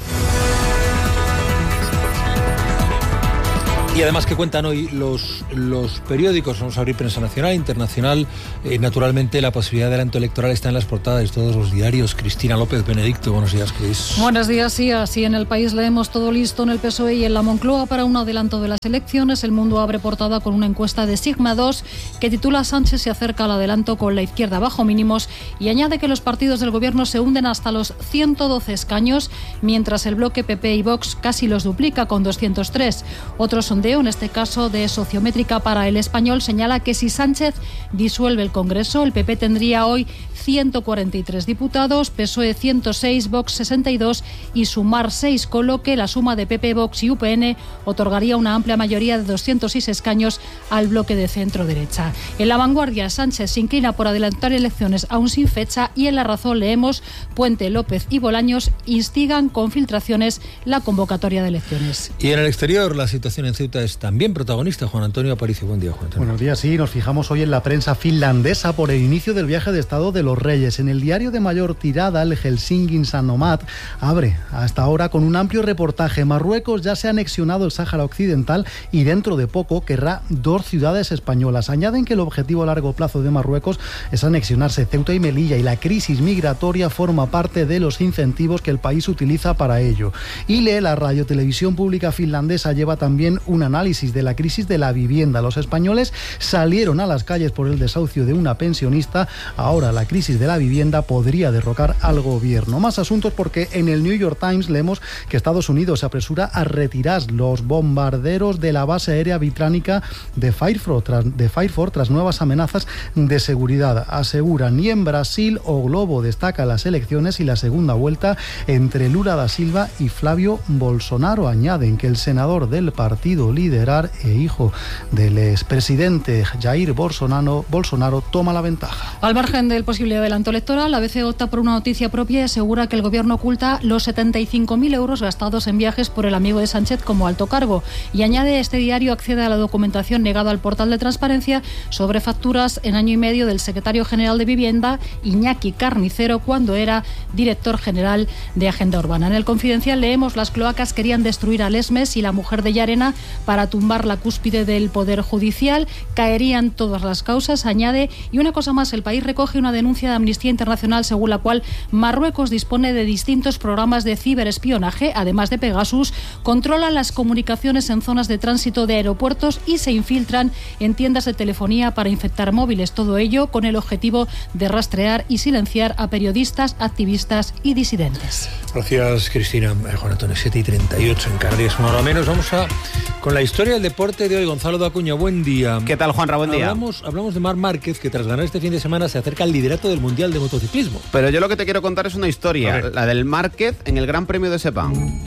Speaker 2: Y además, que cuentan hoy los, los periódicos? Vamos a abrir prensa nacional, internacional. Eh, naturalmente, la posibilidad de adelanto electoral está en las portadas de todos los diarios. Cristina López Benedicto, buenos días, Cris.
Speaker 4: Buenos días, sí. Así en El País leemos: todo listo en el P S O E y en la Moncloa para un adelanto de las elecciones. El Mundo abre portada con una encuesta de Sigma dos que titula: Sánchez se acerca al adelanto con la izquierda bajo mínimos, y añade que los partidos del gobierno se hunden hasta los ciento doce escaños, mientras el bloque P P y Vox casi los duplica con doscientos tres. Otro sondeo, en este caso de Sociométrica para El Español, señala que si Sánchez disuelve el Congreso, el P P tendría hoy ciento cuarenta y tres diputados, P S O E ciento seis, Vox sesenta y dos y Sumar seis, con lo que la suma de P P, Vox y U P N otorgaría una amplia mayoría de doscientos seis escaños al bloque de centro-derecha. En La Vanguardia, Sánchez se inclina por adelantar elecciones aún sin fecha, y en La Razón leemos: Puente, López y Bolaños instigan con filtraciones la convocatoria de elecciones.
Speaker 2: Y en el exterior, la situación en Ceuta es también protagonista. Juan Antonio Aparicio, buen día, Juan Antonio.
Speaker 18: Buenos días, sí, nos fijamos hoy en la prensa finlandesa por el inicio del viaje de Estado de los Reyes. En el diario de mayor tirada, el Helsingin Sanomat, abre hasta ahora con un amplio reportaje. Marruecos ya se ha anexionado el Sáhara Occidental y dentro de poco querrá dos ciudades españolas. Añaden que el objetivo a largo plazo de Marruecos es anexionarse Ceuta y Melilla, y la crisis migratoria forma parte de los incentivos que el país utiliza para ello. Y lee la radiotelevisión pública finlandesa lleva también un análisis de la crisis de la vivienda. Los españoles salieron a las calles por el desahucio de una pensionista. Ahora la crisis de la vivienda podría derrocar al gobierno. Más asuntos, porque en el New York Times leemos que Estados Unidos se apresura a retirar los bombarderos de la base aérea británica de Fairford tras, de Fairford tras nuevas amenazas de seguridad. Aseguran: ni en Brasil o Globo destaca las elecciones y la segunda vuelta entre Lula da Silva y Flavio Bolsonaro. Añaden que el senador del partido Liderar e hijo del expresidente Jair Bolsonaro, Bolsonaro toma la ventaja.
Speaker 4: Al margen del posible adelanto electoral, A B C opta por una noticia propia y asegura que el gobierno oculta los setenta y cinco mil euros gastados en viajes por el amigo de Sánchez como alto cargo, y añade: este diario accede a la documentación negada al portal de transparencia sobre facturas en año y medio del secretario general de Vivienda, Iñaki Carnicero, cuando era director general de Agenda Urbana. En El Confidencial leemos: las cloacas querían destruir a Lesmes y la mujer de Llarena para tumbar la cúspide del Poder Judicial, caerían todas las causas, añade. Y una cosa más: El País recoge una denuncia de Amnistía Internacional según la cual Marruecos dispone de distintos programas de ciberespionaje, además de Pegasus, controlan las comunicaciones en zonas de tránsito de aeropuertos y se infiltran en tiendas de telefonía para infectar móviles. Todo ello con el objetivo de rastrear y silenciar a periodistas, activistas y disidentes.
Speaker 2: Gracias, Cristina. Eh, Juan Antonio, siete y treinta y ocho en Canarias, una hora menos. Vamos a con la historia del deporte de hoy. Gonzalo de Acuña, buen día.
Speaker 19: ¿Qué tal, Juanra? Buen día.
Speaker 2: Hablamos, hablamos de Marc Márquez, que tras ganar este fin de semana se acerca al liderato del Mundial de Motociclismo.
Speaker 19: Pero yo lo que te quiero contar es una historia, la del Márquez en el Gran Premio de Sepang.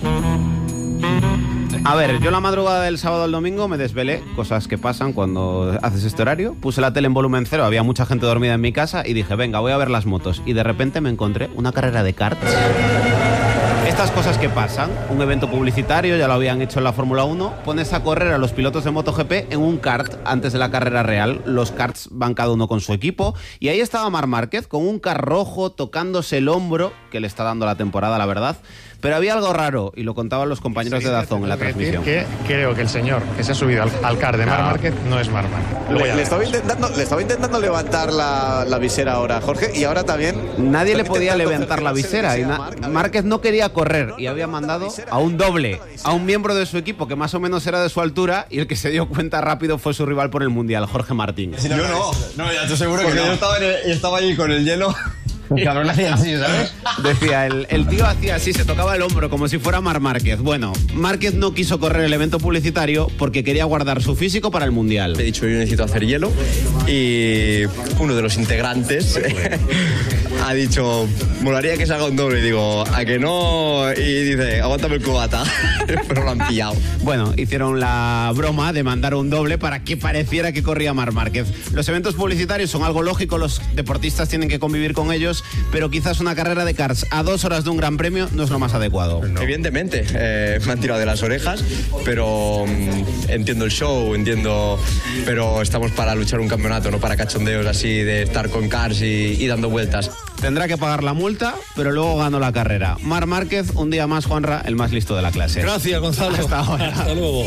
Speaker 19: A ver, yo la madrugada del sábado al domingo me desvelé, cosas que pasan cuando haces este horario. Puse la tele en volumen cero, había mucha gente dormida en mi casa y dije, venga, voy a ver las motos. Y de repente me encontré una carrera de karts. Estas cosas que pasan, un evento publicitario, ya lo habían hecho en la Fórmula uno, pones a correr a los pilotos de MotoGP en un kart antes de la carrera real. Los karts van cada uno con su equipo y ahí estaba Marc Márquez con un kart rojo tocándose el hombro, que le está dando la temporada, la verdad. Pero había algo raro y lo contaban los compañeros sí, de Dazón en la transmisión.
Speaker 20: Que creo que el señor que se ha subido al, al kart de Marc Márquez no es Marc Márquez.
Speaker 19: Le, le, estaba intentando, le estaba intentando levantar la, la visera ahora, Jorge, y ahora también... Nadie le podía levantar la visera. Y na, Márquez no quería correr y había mandado a un doble, a un miembro de su equipo que más o menos era de su altura, y el que se dio cuenta rápido fue su rival por el Mundial, Jorge Martín.
Speaker 21: Yo no, no, ya te aseguro que no. Yo estaba, en el, estaba allí con el hielo...
Speaker 19: El cabrón hacía así, ¿sabes? Decía, el, el tío hacía así, se tocaba el hombro como si fuera Marc Márquez. Bueno, Márquez no quiso correr el evento publicitario porque quería guardar su físico para el Mundial.
Speaker 6: He dicho, yo necesito hacer hielo y uno de los integrantes ha dicho, molaría que salga un doble. Y digo, ¿a que no? Y dice, aguántame el cubata. Pero lo han pillado.
Speaker 19: Bueno, hicieron la broma de mandar un doble para que pareciera que corría Marc Márquez. Los eventos publicitarios son algo lógico, los deportistas tienen que convivir con ellos, pero quizás una carrera de karts a dos horas de un gran premio no es lo más adecuado.
Speaker 6: No. Evidentemente, eh, me han tirado de las orejas, pero mm, entiendo el show, entiendo, pero estamos para luchar un campeonato, no para cachondeos así de estar con karts y, y dando vueltas.
Speaker 19: Tendrá que pagar la multa, pero luego ganó la carrera. Marc Márquez, un día más, Juanra, el más listo de la clase.
Speaker 2: Gracias, Gonzalo.
Speaker 19: Hasta ahora.
Speaker 2: Hasta luego.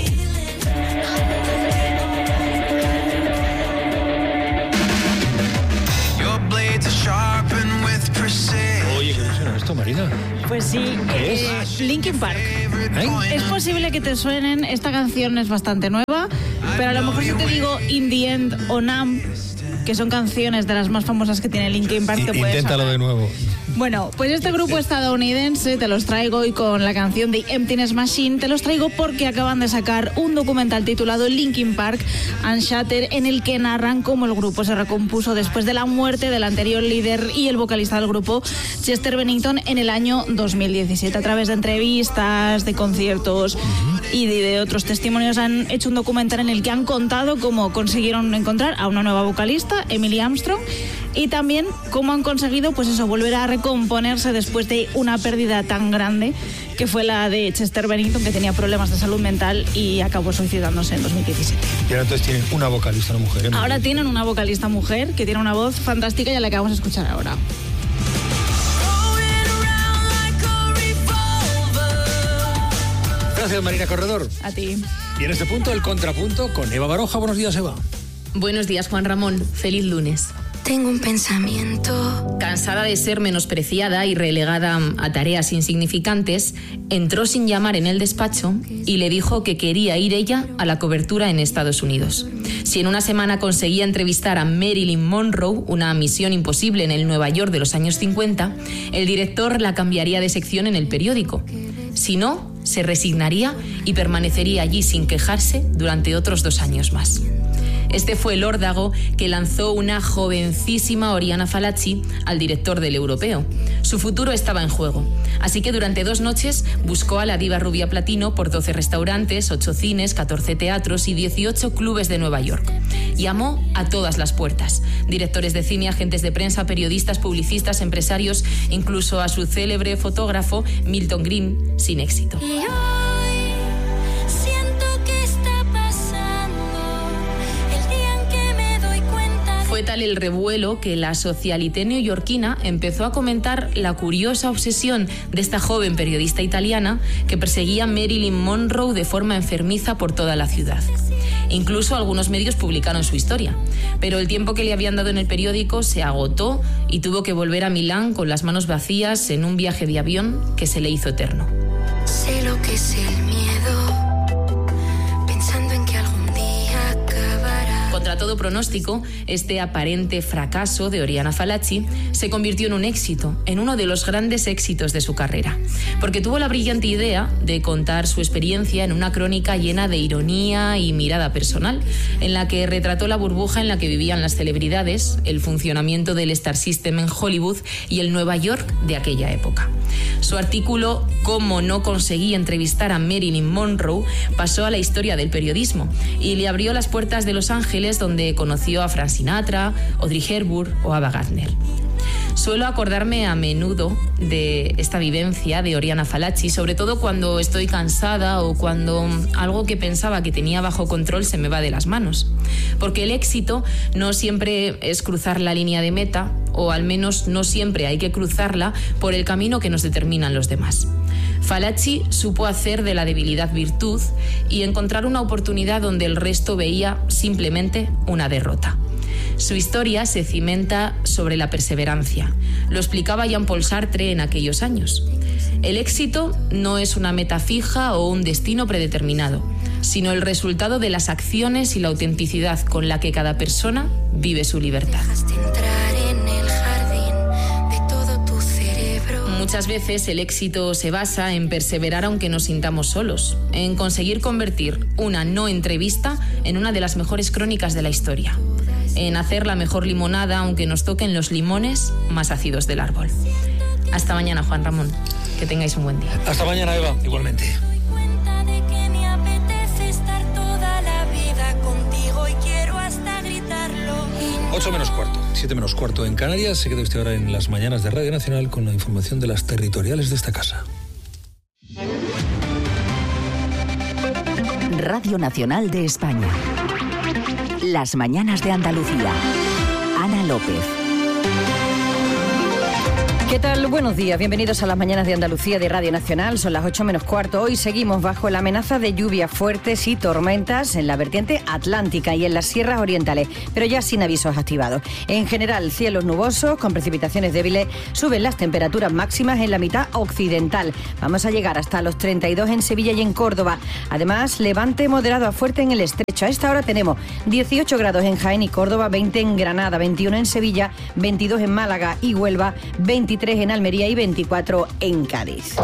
Speaker 2: Oye, ¿qué suena esto, Marina?
Speaker 8: Pues sí, eh, Linkin Park.
Speaker 2: ¿Eh?
Speaker 8: Es posible que te suenen, esta canción es bastante nueva, pero a lo mejor si te digo In the End o Numb, que son canciones de las más famosas que tiene Linkin Park, te puedes
Speaker 2: Inténtalo
Speaker 8: sonar.
Speaker 2: de nuevo.
Speaker 8: Bueno, pues este grupo estadounidense te los traigo hoy con la canción de Emptiness Machine. Te los traigo porque acaban de sacar un documental titulado Linkin Park Unshattered, en el que narran cómo el grupo se recompuso después de la muerte del anterior líder y el vocalista del grupo, Chester Bennington, en el año dos mil diecisiete. A través de entrevistas, de conciertos y de, de otros testimonios han hecho un documental en el que han contado cómo consiguieron encontrar a una nueva vocalista, Emily Armstrong, y también cómo han conseguido, pues eso, volver a recomponerse después de una pérdida tan grande que fue la de Chester Bennington, que tenía problemas de salud mental y acabó suicidándose en dos mil diecisiete.
Speaker 2: Y ahora entonces tienen una vocalista, una mujer. ¿eh?
Speaker 8: Ahora tienen una vocalista mujer que tiene una voz fantástica y a la que vamos a escuchar ahora.
Speaker 2: Gracias, Marina Corredor.
Speaker 8: A ti.
Speaker 2: Y en este punto, el contrapunto con Eva Baroja. Buenos días, Eva.
Speaker 9: Buenos días, Juan Ramón. Feliz lunes.
Speaker 21: Tengo un pensamiento.
Speaker 9: Cansada de ser menospreciada y relegada a tareas insignificantes, entró sin llamar en el despacho y le dijo que quería ir ella a la cobertura en Estados Unidos. Si en una semana conseguía entrevistar a Marilyn Monroe, una misión imposible en el Nueva York de los años cincuenta, el director la cambiaría de sección en el periódico. Si no, se resignaría y permanecería allí sin quejarse durante otros dos años más. Este fue el órdago que lanzó una jovencísima Oriana Fallaci al director del Europeo. Su futuro estaba en juego, así que durante dos noches buscó a la diva rubia platino por doce restaurantes, ocho cines, catorce teatros y dieciocho clubes de Nueva York. Llamó a todas las puertas: directores de cine, agentes de prensa, periodistas, publicistas, empresarios, incluso a su célebre fotógrafo Milton Green, sin éxito. Fue tal el revuelo que la socialité neoyorquina empezó a comentar la curiosa obsesión de esta joven periodista italiana que perseguía a Marilyn Monroe de forma enfermiza por toda la ciudad. Incluso algunos medios publicaron su historia, pero el tiempo que le habían dado en el periódico se agotó y tuvo que volver a Milán con las manos vacías en un viaje de avión que se le hizo eterno.
Speaker 21: Sé lo que es el miedo, pensando en que algún día acabará.
Speaker 9: Contra todo pronóstico, este aparente fracaso de Oriana Fallaci se convirtió en un éxito, en uno de los grandes éxitos de su carrera, porque tuvo la brillante idea de contar su experiencia en una crónica llena de ironía y mirada personal, en la que retrató la burbuja en la que vivían las celebridades, el funcionamiento del Star System en Hollywood y el Nueva York de aquella época. Su artículo «Cómo no conseguí entrevistar a Marilyn Monroe» pasó a la historia del periodismo y le abrió las puertas de Los Ángeles, donde conoció a Frank Sinatra, Audrey Hepburn o Ava Gardner. Suelo acordarme a menudo de esta vivencia de Oriana Fallaci, sobre todo cuando estoy cansada o cuando algo que pensaba que tenía bajo control se me va de las manos. Porque el éxito no siempre es cruzar la línea de meta, o al menos no siempre hay que cruzarla por el camino que nos determinan los demás. Fallaci supo hacer de la debilidad virtud y encontrar una oportunidad donde el resto veía simplemente una derrota. Su historia se cimenta sobre la perseverancia. Lo explicaba Jean-Paul Sartre en aquellos años. El éxito no es una meta fija o un destino predeterminado, sino el resultado de las acciones y la autenticidad con la que cada persona vive su libertad. Muchas veces el éxito se basa en perseverar aunque nos sintamos solos, en conseguir convertir una no entrevista en una de las mejores crónicas de la historia, en hacer la mejor limonada aunque nos toquen los limones más ácidos del árbol. Hasta mañana, Juan Ramón. Que tengáis un buen día.
Speaker 2: Hasta mañana, Eva. Igualmente. ocho menos cuarto, siete menos cuarto en Canarias. Se queda usted ahora en las mañanas de Radio Nacional con la información de las territoriales de esta casa.
Speaker 5: Radio Nacional de España. Las mañanas de Andalucía. Ana López.
Speaker 7: ¿Qué tal? Buenos días, bienvenidos a las mañanas de Andalucía de Radio Nacional. Son las ocho menos cuarto. Hoy seguimos bajo la amenaza de lluvias fuertes y tormentas en la vertiente atlántica y en las sierras orientales, pero ya sin avisos activados. En general, cielos nubosos con precipitaciones débiles. Suben las temperaturas máximas en la mitad occidental. Vamos a llegar hasta los treinta y dos en Sevilla y en Córdoba. Además, levante moderado a fuerte en el estrecho. A esta hora tenemos dieciocho grados en Jaén y Córdoba, veinte en Granada, veintiuno en Sevilla, veintidós en Málaga y Huelva, veintitrés en Almería y veinticuatro en Cádiz.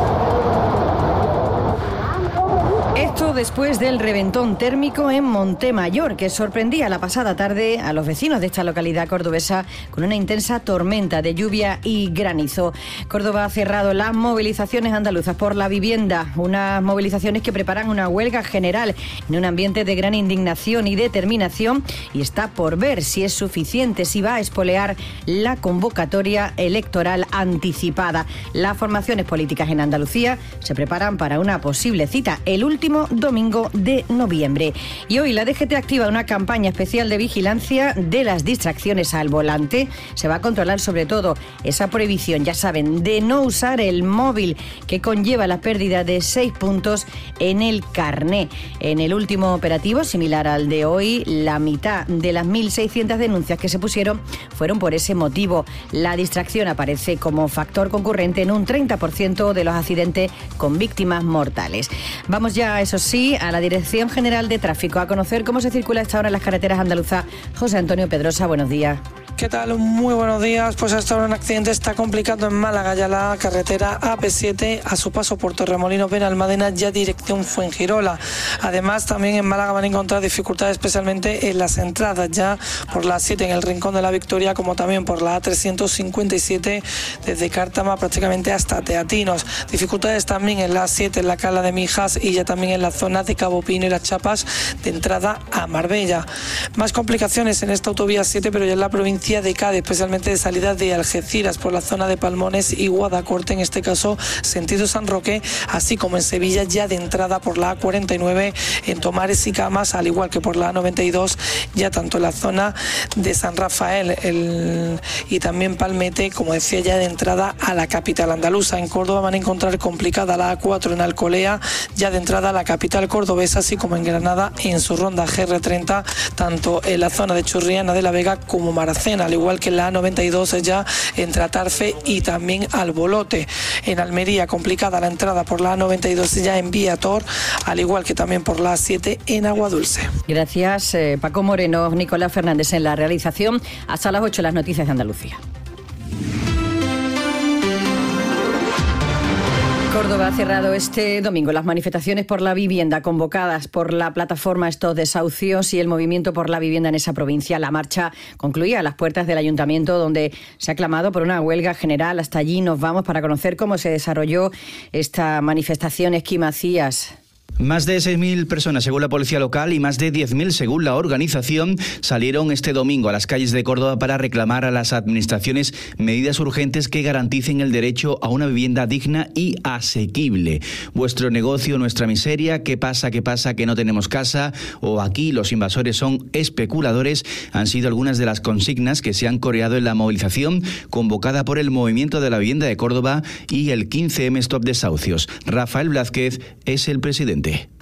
Speaker 7: Esto después del reventón térmico en Montemayor, que sorprendía la pasada tarde a los vecinos de esta localidad cordobesa con una intensa tormenta de lluvia y granizo. Córdoba ha cerrado las movilizaciones andaluzas por la vivienda, unas movilizaciones que preparan una huelga general en un ambiente de gran indignación y determinación, y está por ver si es suficiente, si va a espolear la convocatoria electoral anticipada. Las formaciones políticas en Andalucía se preparan para una posible cita el último domingo de noviembre. Y hoy la D G T activa una campaña especial de vigilancia de las distracciones al volante. Se va a controlar sobre todo esa prohibición, ya saben, de no usar el móvil, que conlleva la pérdida de seis puntos en el carné. En el último operativo, similar al de hoy, la mitad de las mil seiscientas denuncias que se pusieron fueron por ese motivo. La distracción aparece como factor concurrente en un treinta por ciento de los accidentes con víctimas mortales. Vamos ya, eso sí, a la Dirección General de Tráfico a conocer cómo se circula esta hora en las carreteras andaluzas. José Antonio Pedrosa, buenos días.
Speaker 22: ¿Qué tal? Muy buenos días. Pues hasta ahora un accidente está complicando en Málaga, ya la carretera A P siete a su paso por Torremolinos Benalmádena, ya dirección Fuengirola. Además, también en Málaga van a encontrar dificultades especialmente en las entradas, ya por la siete en el Rincón de la Victoria, como también por la A trescientos cincuenta y siete desde Cártama prácticamente hasta Teatinos. Dificultades también en la siete en la Cala de Mijas y ya también en la zona de Cabo Pino y Las Chapas de entrada a Marbella. Más complicaciones en esta autovía siete, pero ya en la provincia de Cádiz, especialmente de salida de Algeciras por la zona de Palmones y Guadacorte, en este caso sentido San Roque, así como en Sevilla ya de entrada por la A cuarenta y nueve en Tomares y Camas, al igual que por la A noventa y dos, ya tanto en la zona de San Rafael el, y también Palmete, como decía, ya de entrada a la capital andaluza. En Córdoba van a encontrar complicada la A cuatro en Alcolea, ya de entrada a la capital cordobesa, así como en Granada en su ronda G R treinta, tanto en la zona de Churriana de la Vega como Maracena, al igual que en la A noventa y dos ya entre Atarfe y también Albolote. En Almería complicada la entrada por la A noventa y dos ya en Viator, al igual que también por la A siete en Aguadulce.
Speaker 7: Gracias, eh, Paco Moreno, Nicolás Fernández en la realización. Hasta las ocho las noticias de Andalucía. Córdoba ha cerrado este domingo las manifestaciones por la vivienda convocadas por la plataforma Estos Desahucios y el Movimiento por la Vivienda en esa provincia. La marcha concluía a las puertas del ayuntamiento, donde se ha clamado por una huelga general. Hasta allí nos vamos para conocer cómo se desarrolló esta manifestación. Esquí Macías.
Speaker 23: Más de seis mil personas según la policía local y más de diez mil según la organización salieron este domingo a las calles de Córdoba para reclamar a las administraciones medidas urgentes que garanticen el derecho a una vivienda digna y asequible. Vuestro negocio, nuestra miseria, ¿qué pasa, qué pasa, que no tenemos casa? O aquí los invasores son especuladores, han sido algunas de las consignas que se han coreado en la movilización convocada por el Movimiento de la Vivienda de Córdoba y el quince eme Stop Desahucios. Rafael Blázquez es el presidente.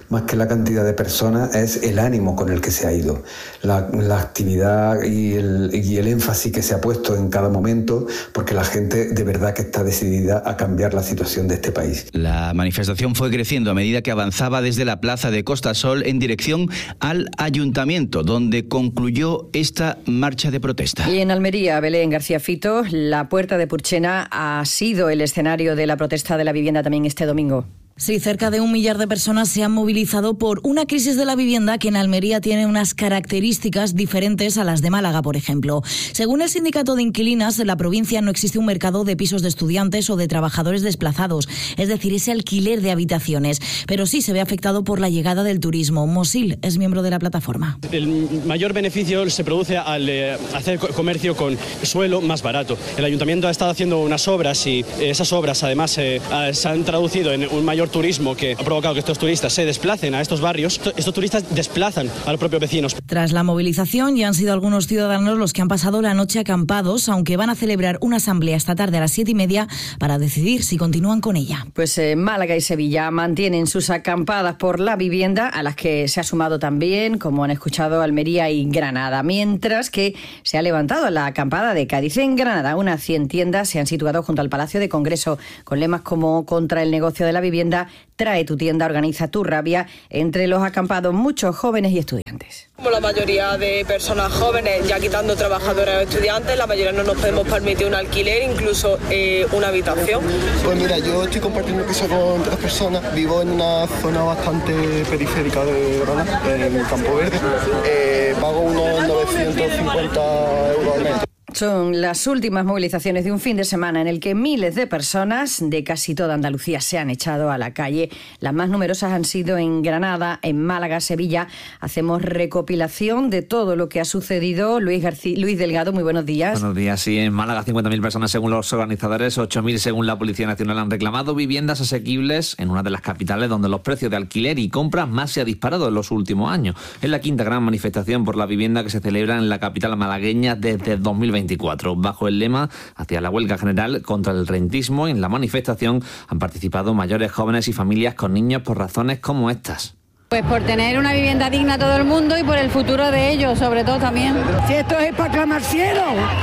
Speaker 3: Más que la cantidad de personas, es el ánimo con el que se ha ido, la, la actividad y el, y el énfasis que se ha puesto en cada momento, porque la gente de verdad que está decidida a cambiar la situación de este país.
Speaker 23: La manifestación fue creciendo a medida que avanzaba desde la plaza de Costa Sol en dirección al ayuntamiento, donde concluyó esta marcha de protesta.
Speaker 7: Y en Almería, Belén García Fito, la Puerta de Purchena ha sido el escenario de la protesta de la vivienda también este domingo.
Speaker 10: Sí, cerca de un millar de personas se han movilizado por una crisis de la vivienda que en Almería tiene unas características diferentes a las de Málaga, por ejemplo. Según el sindicato de inquilinas, en la provincia no existe un mercado de pisos de estudiantes o de trabajadores desplazados, es decir, ese alquiler de habitaciones, pero sí se ve afectado por la llegada del turismo. Mosil es miembro de la plataforma.
Speaker 11: El mayor beneficio se produce al eh, hacer comercio con suelo más barato. El ayuntamiento ha estado haciendo unas obras y esas obras además eh, se han traducido en un mayor turismo que ha provocado que estos turistas se desplacen a estos barrios. Estos turistas desplazan a los propios vecinos.
Speaker 10: Tras la movilización ya han sido algunos ciudadanos los que han pasado la noche acampados, aunque van a celebrar una asamblea esta tarde a las siete y media para decidir si continúan con ella.
Speaker 7: Pues eh, Málaga y Sevilla mantienen sus acampadas por la vivienda, a las que se ha sumado también, como han escuchado, Almería y Granada, mientras que se ha levantado la acampada de Cádiz. En Granada, unas cien tiendas se han situado junto al Palacio de Congreso con lemas como contra el negocio de la vivienda, trae tu tienda, organiza tu rabia. Entre los acampados, muchos jóvenes y estudiantes.
Speaker 24: Como la mayoría de personas jóvenes, ya quitando trabajadores o estudiantes, la mayoría no nos podemos permitir un alquiler, incluso eh, una habitación.
Speaker 25: Pues mira, yo estoy compartiendo piso con tres personas, vivo en una zona bastante periférica de Granada, en el Campo Verde, eh, pago unos novecientos cincuenta euros al mes.
Speaker 7: Son las últimas movilizaciones de un fin de semana en el que miles de personas de casi toda Andalucía se han echado a la calle. Las más numerosas han sido en Granada, en Málaga, Sevilla. Hacemos recopilación de todo lo que ha sucedido. Luis García, Luis Delgado, muy buenos días.
Speaker 26: Buenos días. Sí, en Málaga cincuenta mil personas según los organizadores, ocho mil según la Policía Nacional han reclamado viviendas asequibles en una de las capitales donde los precios de alquiler y compras más se ha disparado en los últimos años. Es la quinta gran manifestación por la vivienda que se celebra en la capital malagueña desde dos mil veinticuatro. Bajo el lema hacia la huelga general contra el rentismo, en la manifestación han participado mayores, jóvenes y familias con niños por razones como estas.
Speaker 27: Pues por tener una vivienda digna a todo el mundo y por el futuro de ellos, sobre todo también.
Speaker 28: Si esto es para clamar cielo,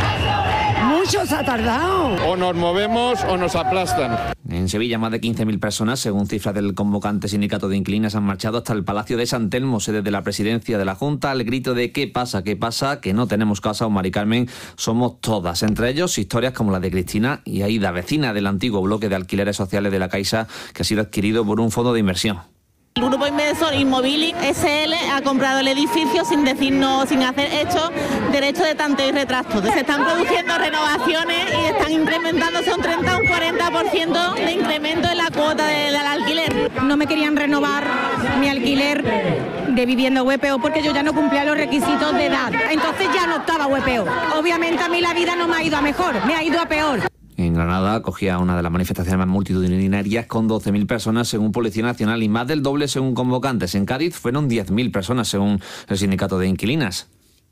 Speaker 28: mucho se ha tardado.
Speaker 29: O nos movemos o nos aplastan.
Speaker 26: En Sevilla, más de quince mil personas, según cifras del convocante sindicato de inquilinas, han marchado hasta el Palacio de San Telmo, sede de la presidencia de la Junta, al grito de ¿qué pasa? ¿Qué pasa? Que no tenemos casa, o Mari Carmen, somos todas. Entre ellos, historias como la de Cristina y Aida, vecina del antiguo bloque de alquileres sociales de la Caixa, que ha sido adquirido por un fondo de inversión.
Speaker 30: El grupo inversor Inmobilic S L ha comprado el edificio sin decirnos, sin hacer hecho derecho de tanteo y retracto. Se están produciendo renovaciones y están incrementándose un treinta o un cuarenta por ciento de incremento en la cuota de, del alquiler.
Speaker 31: No me querían renovar mi alquiler de vivienda V P O porque yo ya no cumplía los requisitos de edad. Entonces ya no estaba V P O. Obviamente a mí la vida no me ha ido a mejor, me ha ido a peor.
Speaker 26: En Granada acogía una de las manifestaciones más multitudinarias con doce mil personas según Policía Nacional y más del doble según convocantes. En Cádiz fueron diez mil personas según el sindicato de inquilinas,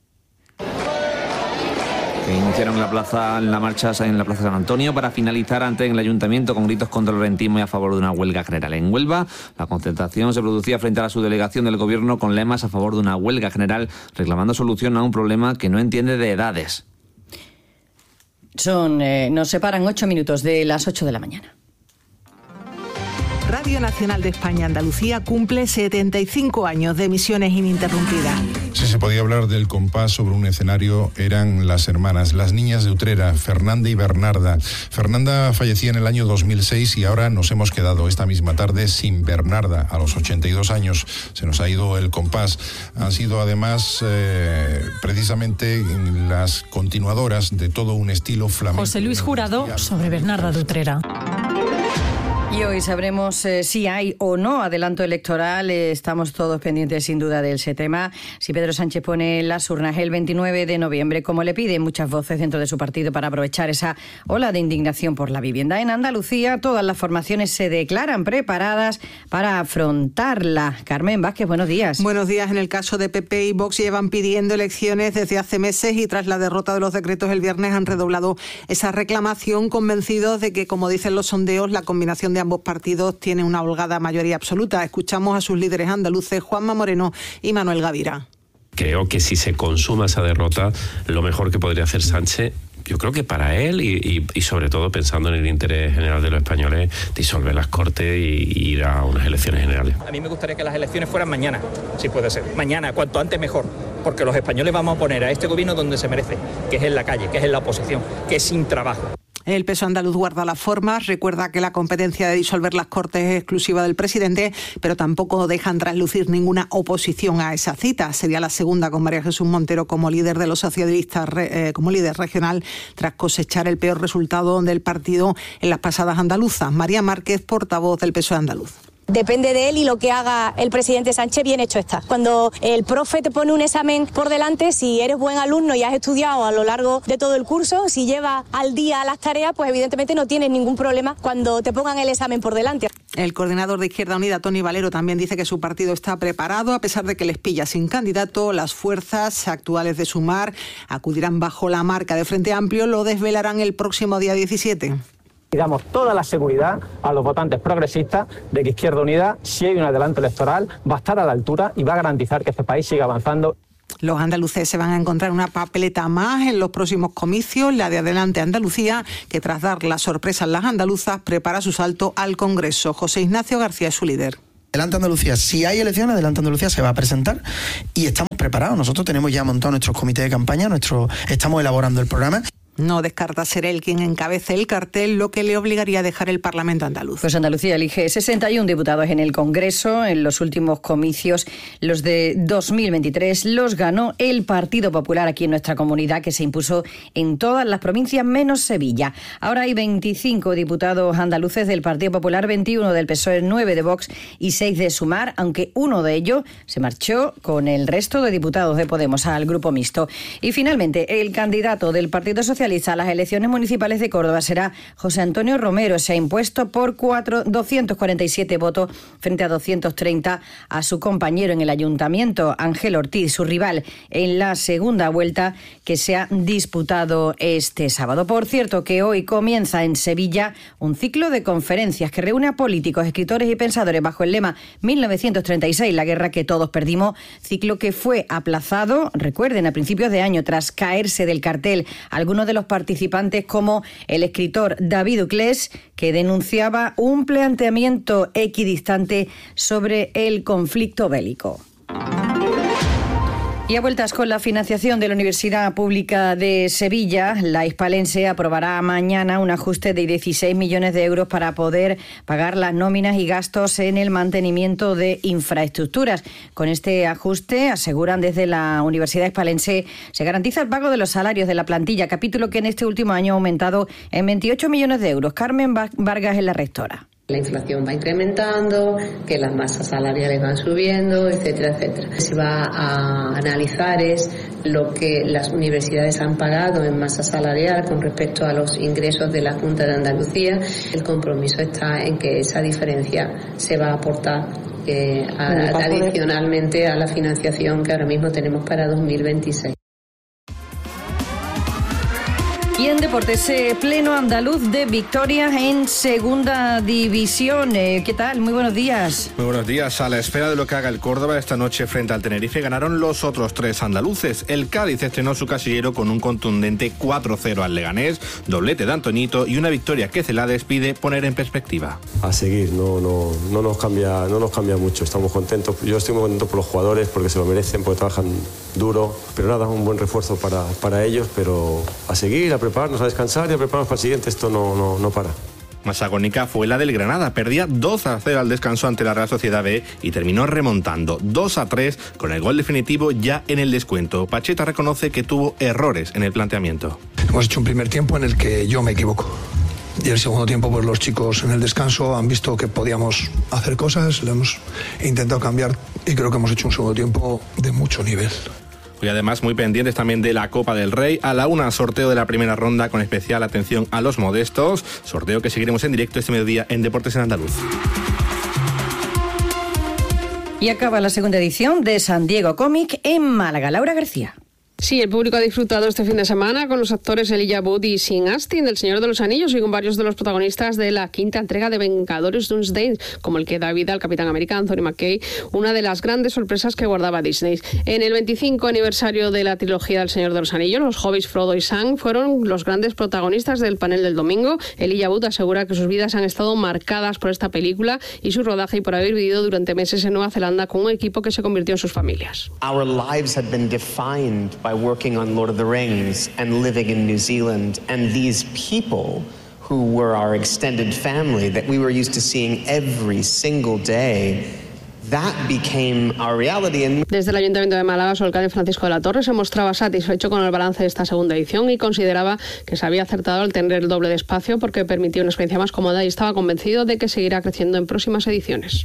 Speaker 26: que iniciaron la plaza, la marcha en la Plaza San Antonio para finalizar ante el Ayuntamiento con gritos contra el rentismo y a favor de una huelga general. En Huelva, la concentración se producía frente a la subdelegación del Gobierno con lemas a favor de una huelga general, reclamando solución a un problema que no entiende de edades.
Speaker 7: Son, eh, nos separan ocho minutos de las ocho de la mañana.
Speaker 32: Radio Nacional de España Andalucía cumple setenta y cinco años de emisiones ininterrumpidas.
Speaker 33: Si se podía hablar del compás sobre un escenario, eran las hermanas, las niñas de Utrera, Fernanda y Bernarda. Fernanda fallecía en el año dos mil seis y ahora nos hemos quedado esta misma tarde sin Bernarda. A los ochenta y dos años se nos ha ido el compás. Han sido además eh, precisamente las continuadoras de todo un estilo flamenco.
Speaker 34: José Luis Jurado sobre Bernarda de Utrera.
Speaker 7: Y hoy sabremos eh, si hay o no adelanto electoral. Eh, estamos todos pendientes sin duda de ese tema. Si Pedro Sánchez pone las urnas el veintinueve de noviembre, como le piden muchas voces dentro de su partido para aprovechar esa ola de indignación por la vivienda. En Andalucía todas las formaciones se declaran preparadas para afrontarla. Carmen Vázquez, buenos días.
Speaker 35: Buenos días. En el caso de P P y Vox llevan pidiendo elecciones desde hace meses y tras la derrota de los decretos el viernes han redoblado esa reclamación, convencidos de que, como dicen los sondeos, la combinación de ambos partidos tienen una holgada mayoría absoluta. Escuchamos a sus líderes andaluces, Juanma Moreno y Manuel Gavira.
Speaker 1: Creo que si se consuma esa derrota, lo mejor que podría hacer Sánchez, yo creo que para él y, y, y sobre todo pensando en el interés general de los españoles, disolver las Cortes y, y ir a unas elecciones generales.
Speaker 4: A mí me gustaría que las elecciones fueran mañana, si puede ser. Mañana, cuanto antes mejor, porque los españoles vamos a poner a este gobierno donde se merece, que es en la calle, que es en la oposición, que es sin trabajo.
Speaker 35: El P S O E andaluz guarda las formas, recuerda que la competencia de disolver las Cortes es exclusiva del presidente, pero tampoco dejan traslucir ninguna oposición a esa cita. Sería la segunda con María Jesús Montero como líder de los socialistas, eh, como líder regional, tras cosechar el peor resultado del partido en las pasadas andaluzas. María Márquez, portavoz del P S O E andaluz.
Speaker 6: Depende de él y lo que haga el presidente Sánchez, bien hecho está. Cuando el profe te pone un examen por delante, si eres buen alumno y has estudiado a lo largo de todo el curso, si llevas al día las tareas, pues evidentemente no tienes ningún problema cuando te pongan el examen por delante.
Speaker 35: El coordinador de Izquierda Unida, Tony Valero, también dice que su partido está preparado, a pesar de que les pilla sin candidato. Las fuerzas actuales de Sumar acudirán bajo la marca de Frente Amplio, lo desvelarán el próximo día diecisiete.
Speaker 8: Y damos toda la seguridad a los votantes progresistas de que Izquierda Unida, si hay un adelanto electoral, va a estar a la altura y va a garantizar que este país siga avanzando.
Speaker 35: Los andaluces se van a encontrar una papeleta más en los próximos comicios, la de Adelante Andalucía, que tras dar la sorpresa a las andaluzas, prepara su salto al Congreso. José Ignacio García es su líder.
Speaker 9: Adelante Andalucía, si hay elecciones, Adelante Andalucía se va a presentar y estamos preparados. Nosotros tenemos ya montado nuestros comités de campaña, nuestro, estamos elaborando el programa.
Speaker 35: No descarta ser él quien encabece el cartel, lo que le obligaría a dejar el Parlamento andaluz.
Speaker 7: Pues Andalucía elige sesenta y uno diputados en el Congreso. En los últimos comicios, los de dos mil veintitrés, los ganó el Partido Popular aquí en nuestra comunidad, que se impuso en todas las provincias menos Sevilla. Ahora hay veinticinco diputados andaluces del Partido Popular, veintiuno del P S O E, nueve de Vox y seis de Sumar, aunque uno de ellos se marchó con el resto de diputados de Podemos al grupo mixto. Y finalmente, el candidato del Partido Socialista a las elecciones municipales de Córdoba será José Antonio Romero. Se ha impuesto por cuatro, doscientos cuarenta y siete votos frente a doscientos treinta a su compañero en el ayuntamiento, Ángel Ortiz, su rival en la segunda vuelta que se ha disputado este sábado. Por cierto, que hoy comienza en Sevilla un ciclo de conferencias que reúne a políticos, escritores y pensadores bajo el lema mil novecientos treinta y seis, la guerra que todos perdimos, ciclo que fue aplazado, recuerden, a principios de año tras caerse del cartel algunos de los participantes, como el escritor David Uclés, que denunciaba un planteamiento equidistante sobre el conflicto bélico. Y a vueltas con la financiación de la Universidad Pública de Sevilla, la hispalense aprobará mañana un ajuste de dieciséis millones de euros para poder pagar las nóminas y gastos en el mantenimiento de infraestructuras. Con este ajuste, aseguran desde la Universidad Hispalense, se garantiza el pago de los salarios de la plantilla, capítulo que en este último año ha aumentado en veintiocho millones de euros. Carmen Vargas es la rectora.
Speaker 12: La inflación va incrementando, que las masas salariales van subiendo, etcétera, etcétera. Se va a analizar es lo que las universidades han pagado en masa salarial con respecto a los ingresos de la Junta de Andalucía. El compromiso está en que esa diferencia se va a aportar eh, a, adicionalmente a la financiación que ahora mismo tenemos para dos mil veintiséis.
Speaker 7: Y en deportes, eh, pleno andaluz de victorias en segunda división. Eh, ¿Qué tal? Muy buenos días.
Speaker 13: Muy buenos días. A la espera de lo que haga el Córdoba esta noche frente al Tenerife, ganaron los otros tres andaluces. El Cádiz estrenó su casillero con un contundente cuatro cero al Leganés, doblete de Antoñito y una victoria que Celades pide poner en perspectiva.
Speaker 14: A seguir, no, no, no, nos cambia, no nos cambia mucho. Estamos contentos. Yo estoy muy contento por los jugadores porque se lo merecen, porque trabajan duro. Pero nada, un buen refuerzo para, para ellos, pero a seguir, a prepararnos, a descansar y a prepararnos para el siguiente. Esto no, no, no para.
Speaker 13: Más agónica fue la del Granada. Perdía dos a cero al descanso ante la Real Sociedad B y terminó remontando dos a tres con el gol definitivo ya en el descuento. Pacheta reconoce que tuvo errores en el planteamiento.
Speaker 15: Hemos hecho un primer tiempo en el que yo me equivoco. Y el segundo tiempo, pues los chicos en el descanso han visto que podíamos hacer cosas, le hemos intentado cambiar y creo que hemos hecho un segundo tiempo de mucho nivel.
Speaker 13: Y además muy pendientes también de la Copa del Rey. A la una, sorteo de la primera ronda con especial atención a los modestos. Sorteo que seguiremos en directo este mediodía en Deportes en Andaluz.
Speaker 7: Y acaba la segunda edición de San Diego Comic en Málaga. Laura García.
Speaker 2: Sí, el público ha disfrutado este fin de semana con los actores Elijah Wood y Sean Astin del Señor de los Anillos y con varios de los protagonistas de la quinta entrega de Vengadores Doomsday, como el que da vida al Capitán América Anthony Mackie, una de las grandes sorpresas que guardaba Disney. En el veinticinco aniversario de la trilogía del Señor de los Anillos, los hobbits Frodo y Sam fueron los grandes protagonistas del panel del domingo. Elijah Wood asegura que sus vidas han estado marcadas por esta película y su rodaje y por haber vivido durante meses en Nueva Zelanda con un equipo que se convirtió en sus familias.
Speaker 3: Our lives had been defined by working on Lord of the Rings and living in New Zealand, and these people who were our extended family that we were used to seeing every single day, that became our reality. And
Speaker 2: Desde el Ayuntamiento de Málaga, su alcalde Francisco de la Torre se mostraba satisfecho con el balance de esta segunda edición y consideraba que se había acertado al tener el doble de espacio porque permitía una experiencia más cómoda y estaba convencido de que seguirá creciendo en próximas ediciones.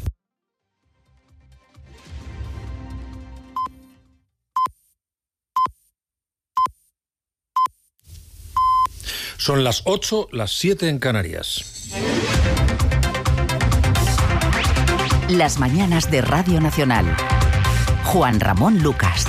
Speaker 5: Son las ocho, las siete en Canarias.
Speaker 10: Las mañanas de Radio Nacional. Juan Ramón Lucas.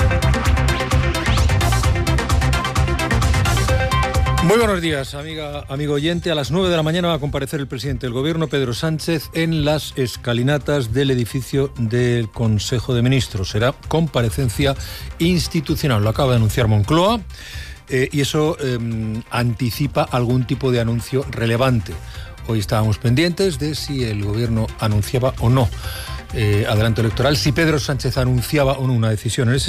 Speaker 5: Muy buenos días, amiga, amigo oyente. A las nueve de la mañana va a comparecer el presidente del Gobierno, Pedro Sánchez, en las escalinatas del edificio del Consejo de Ministros. Será comparecencia institucional. Lo acaba de anunciar Moncloa. Eh, y eso eh, anticipa algún tipo de anuncio relevante. Hoy estábamos pendientes de si el Gobierno anunciaba o no eh, adelanto electoral, si Pedro Sánchez anunciaba o no una decisión en ese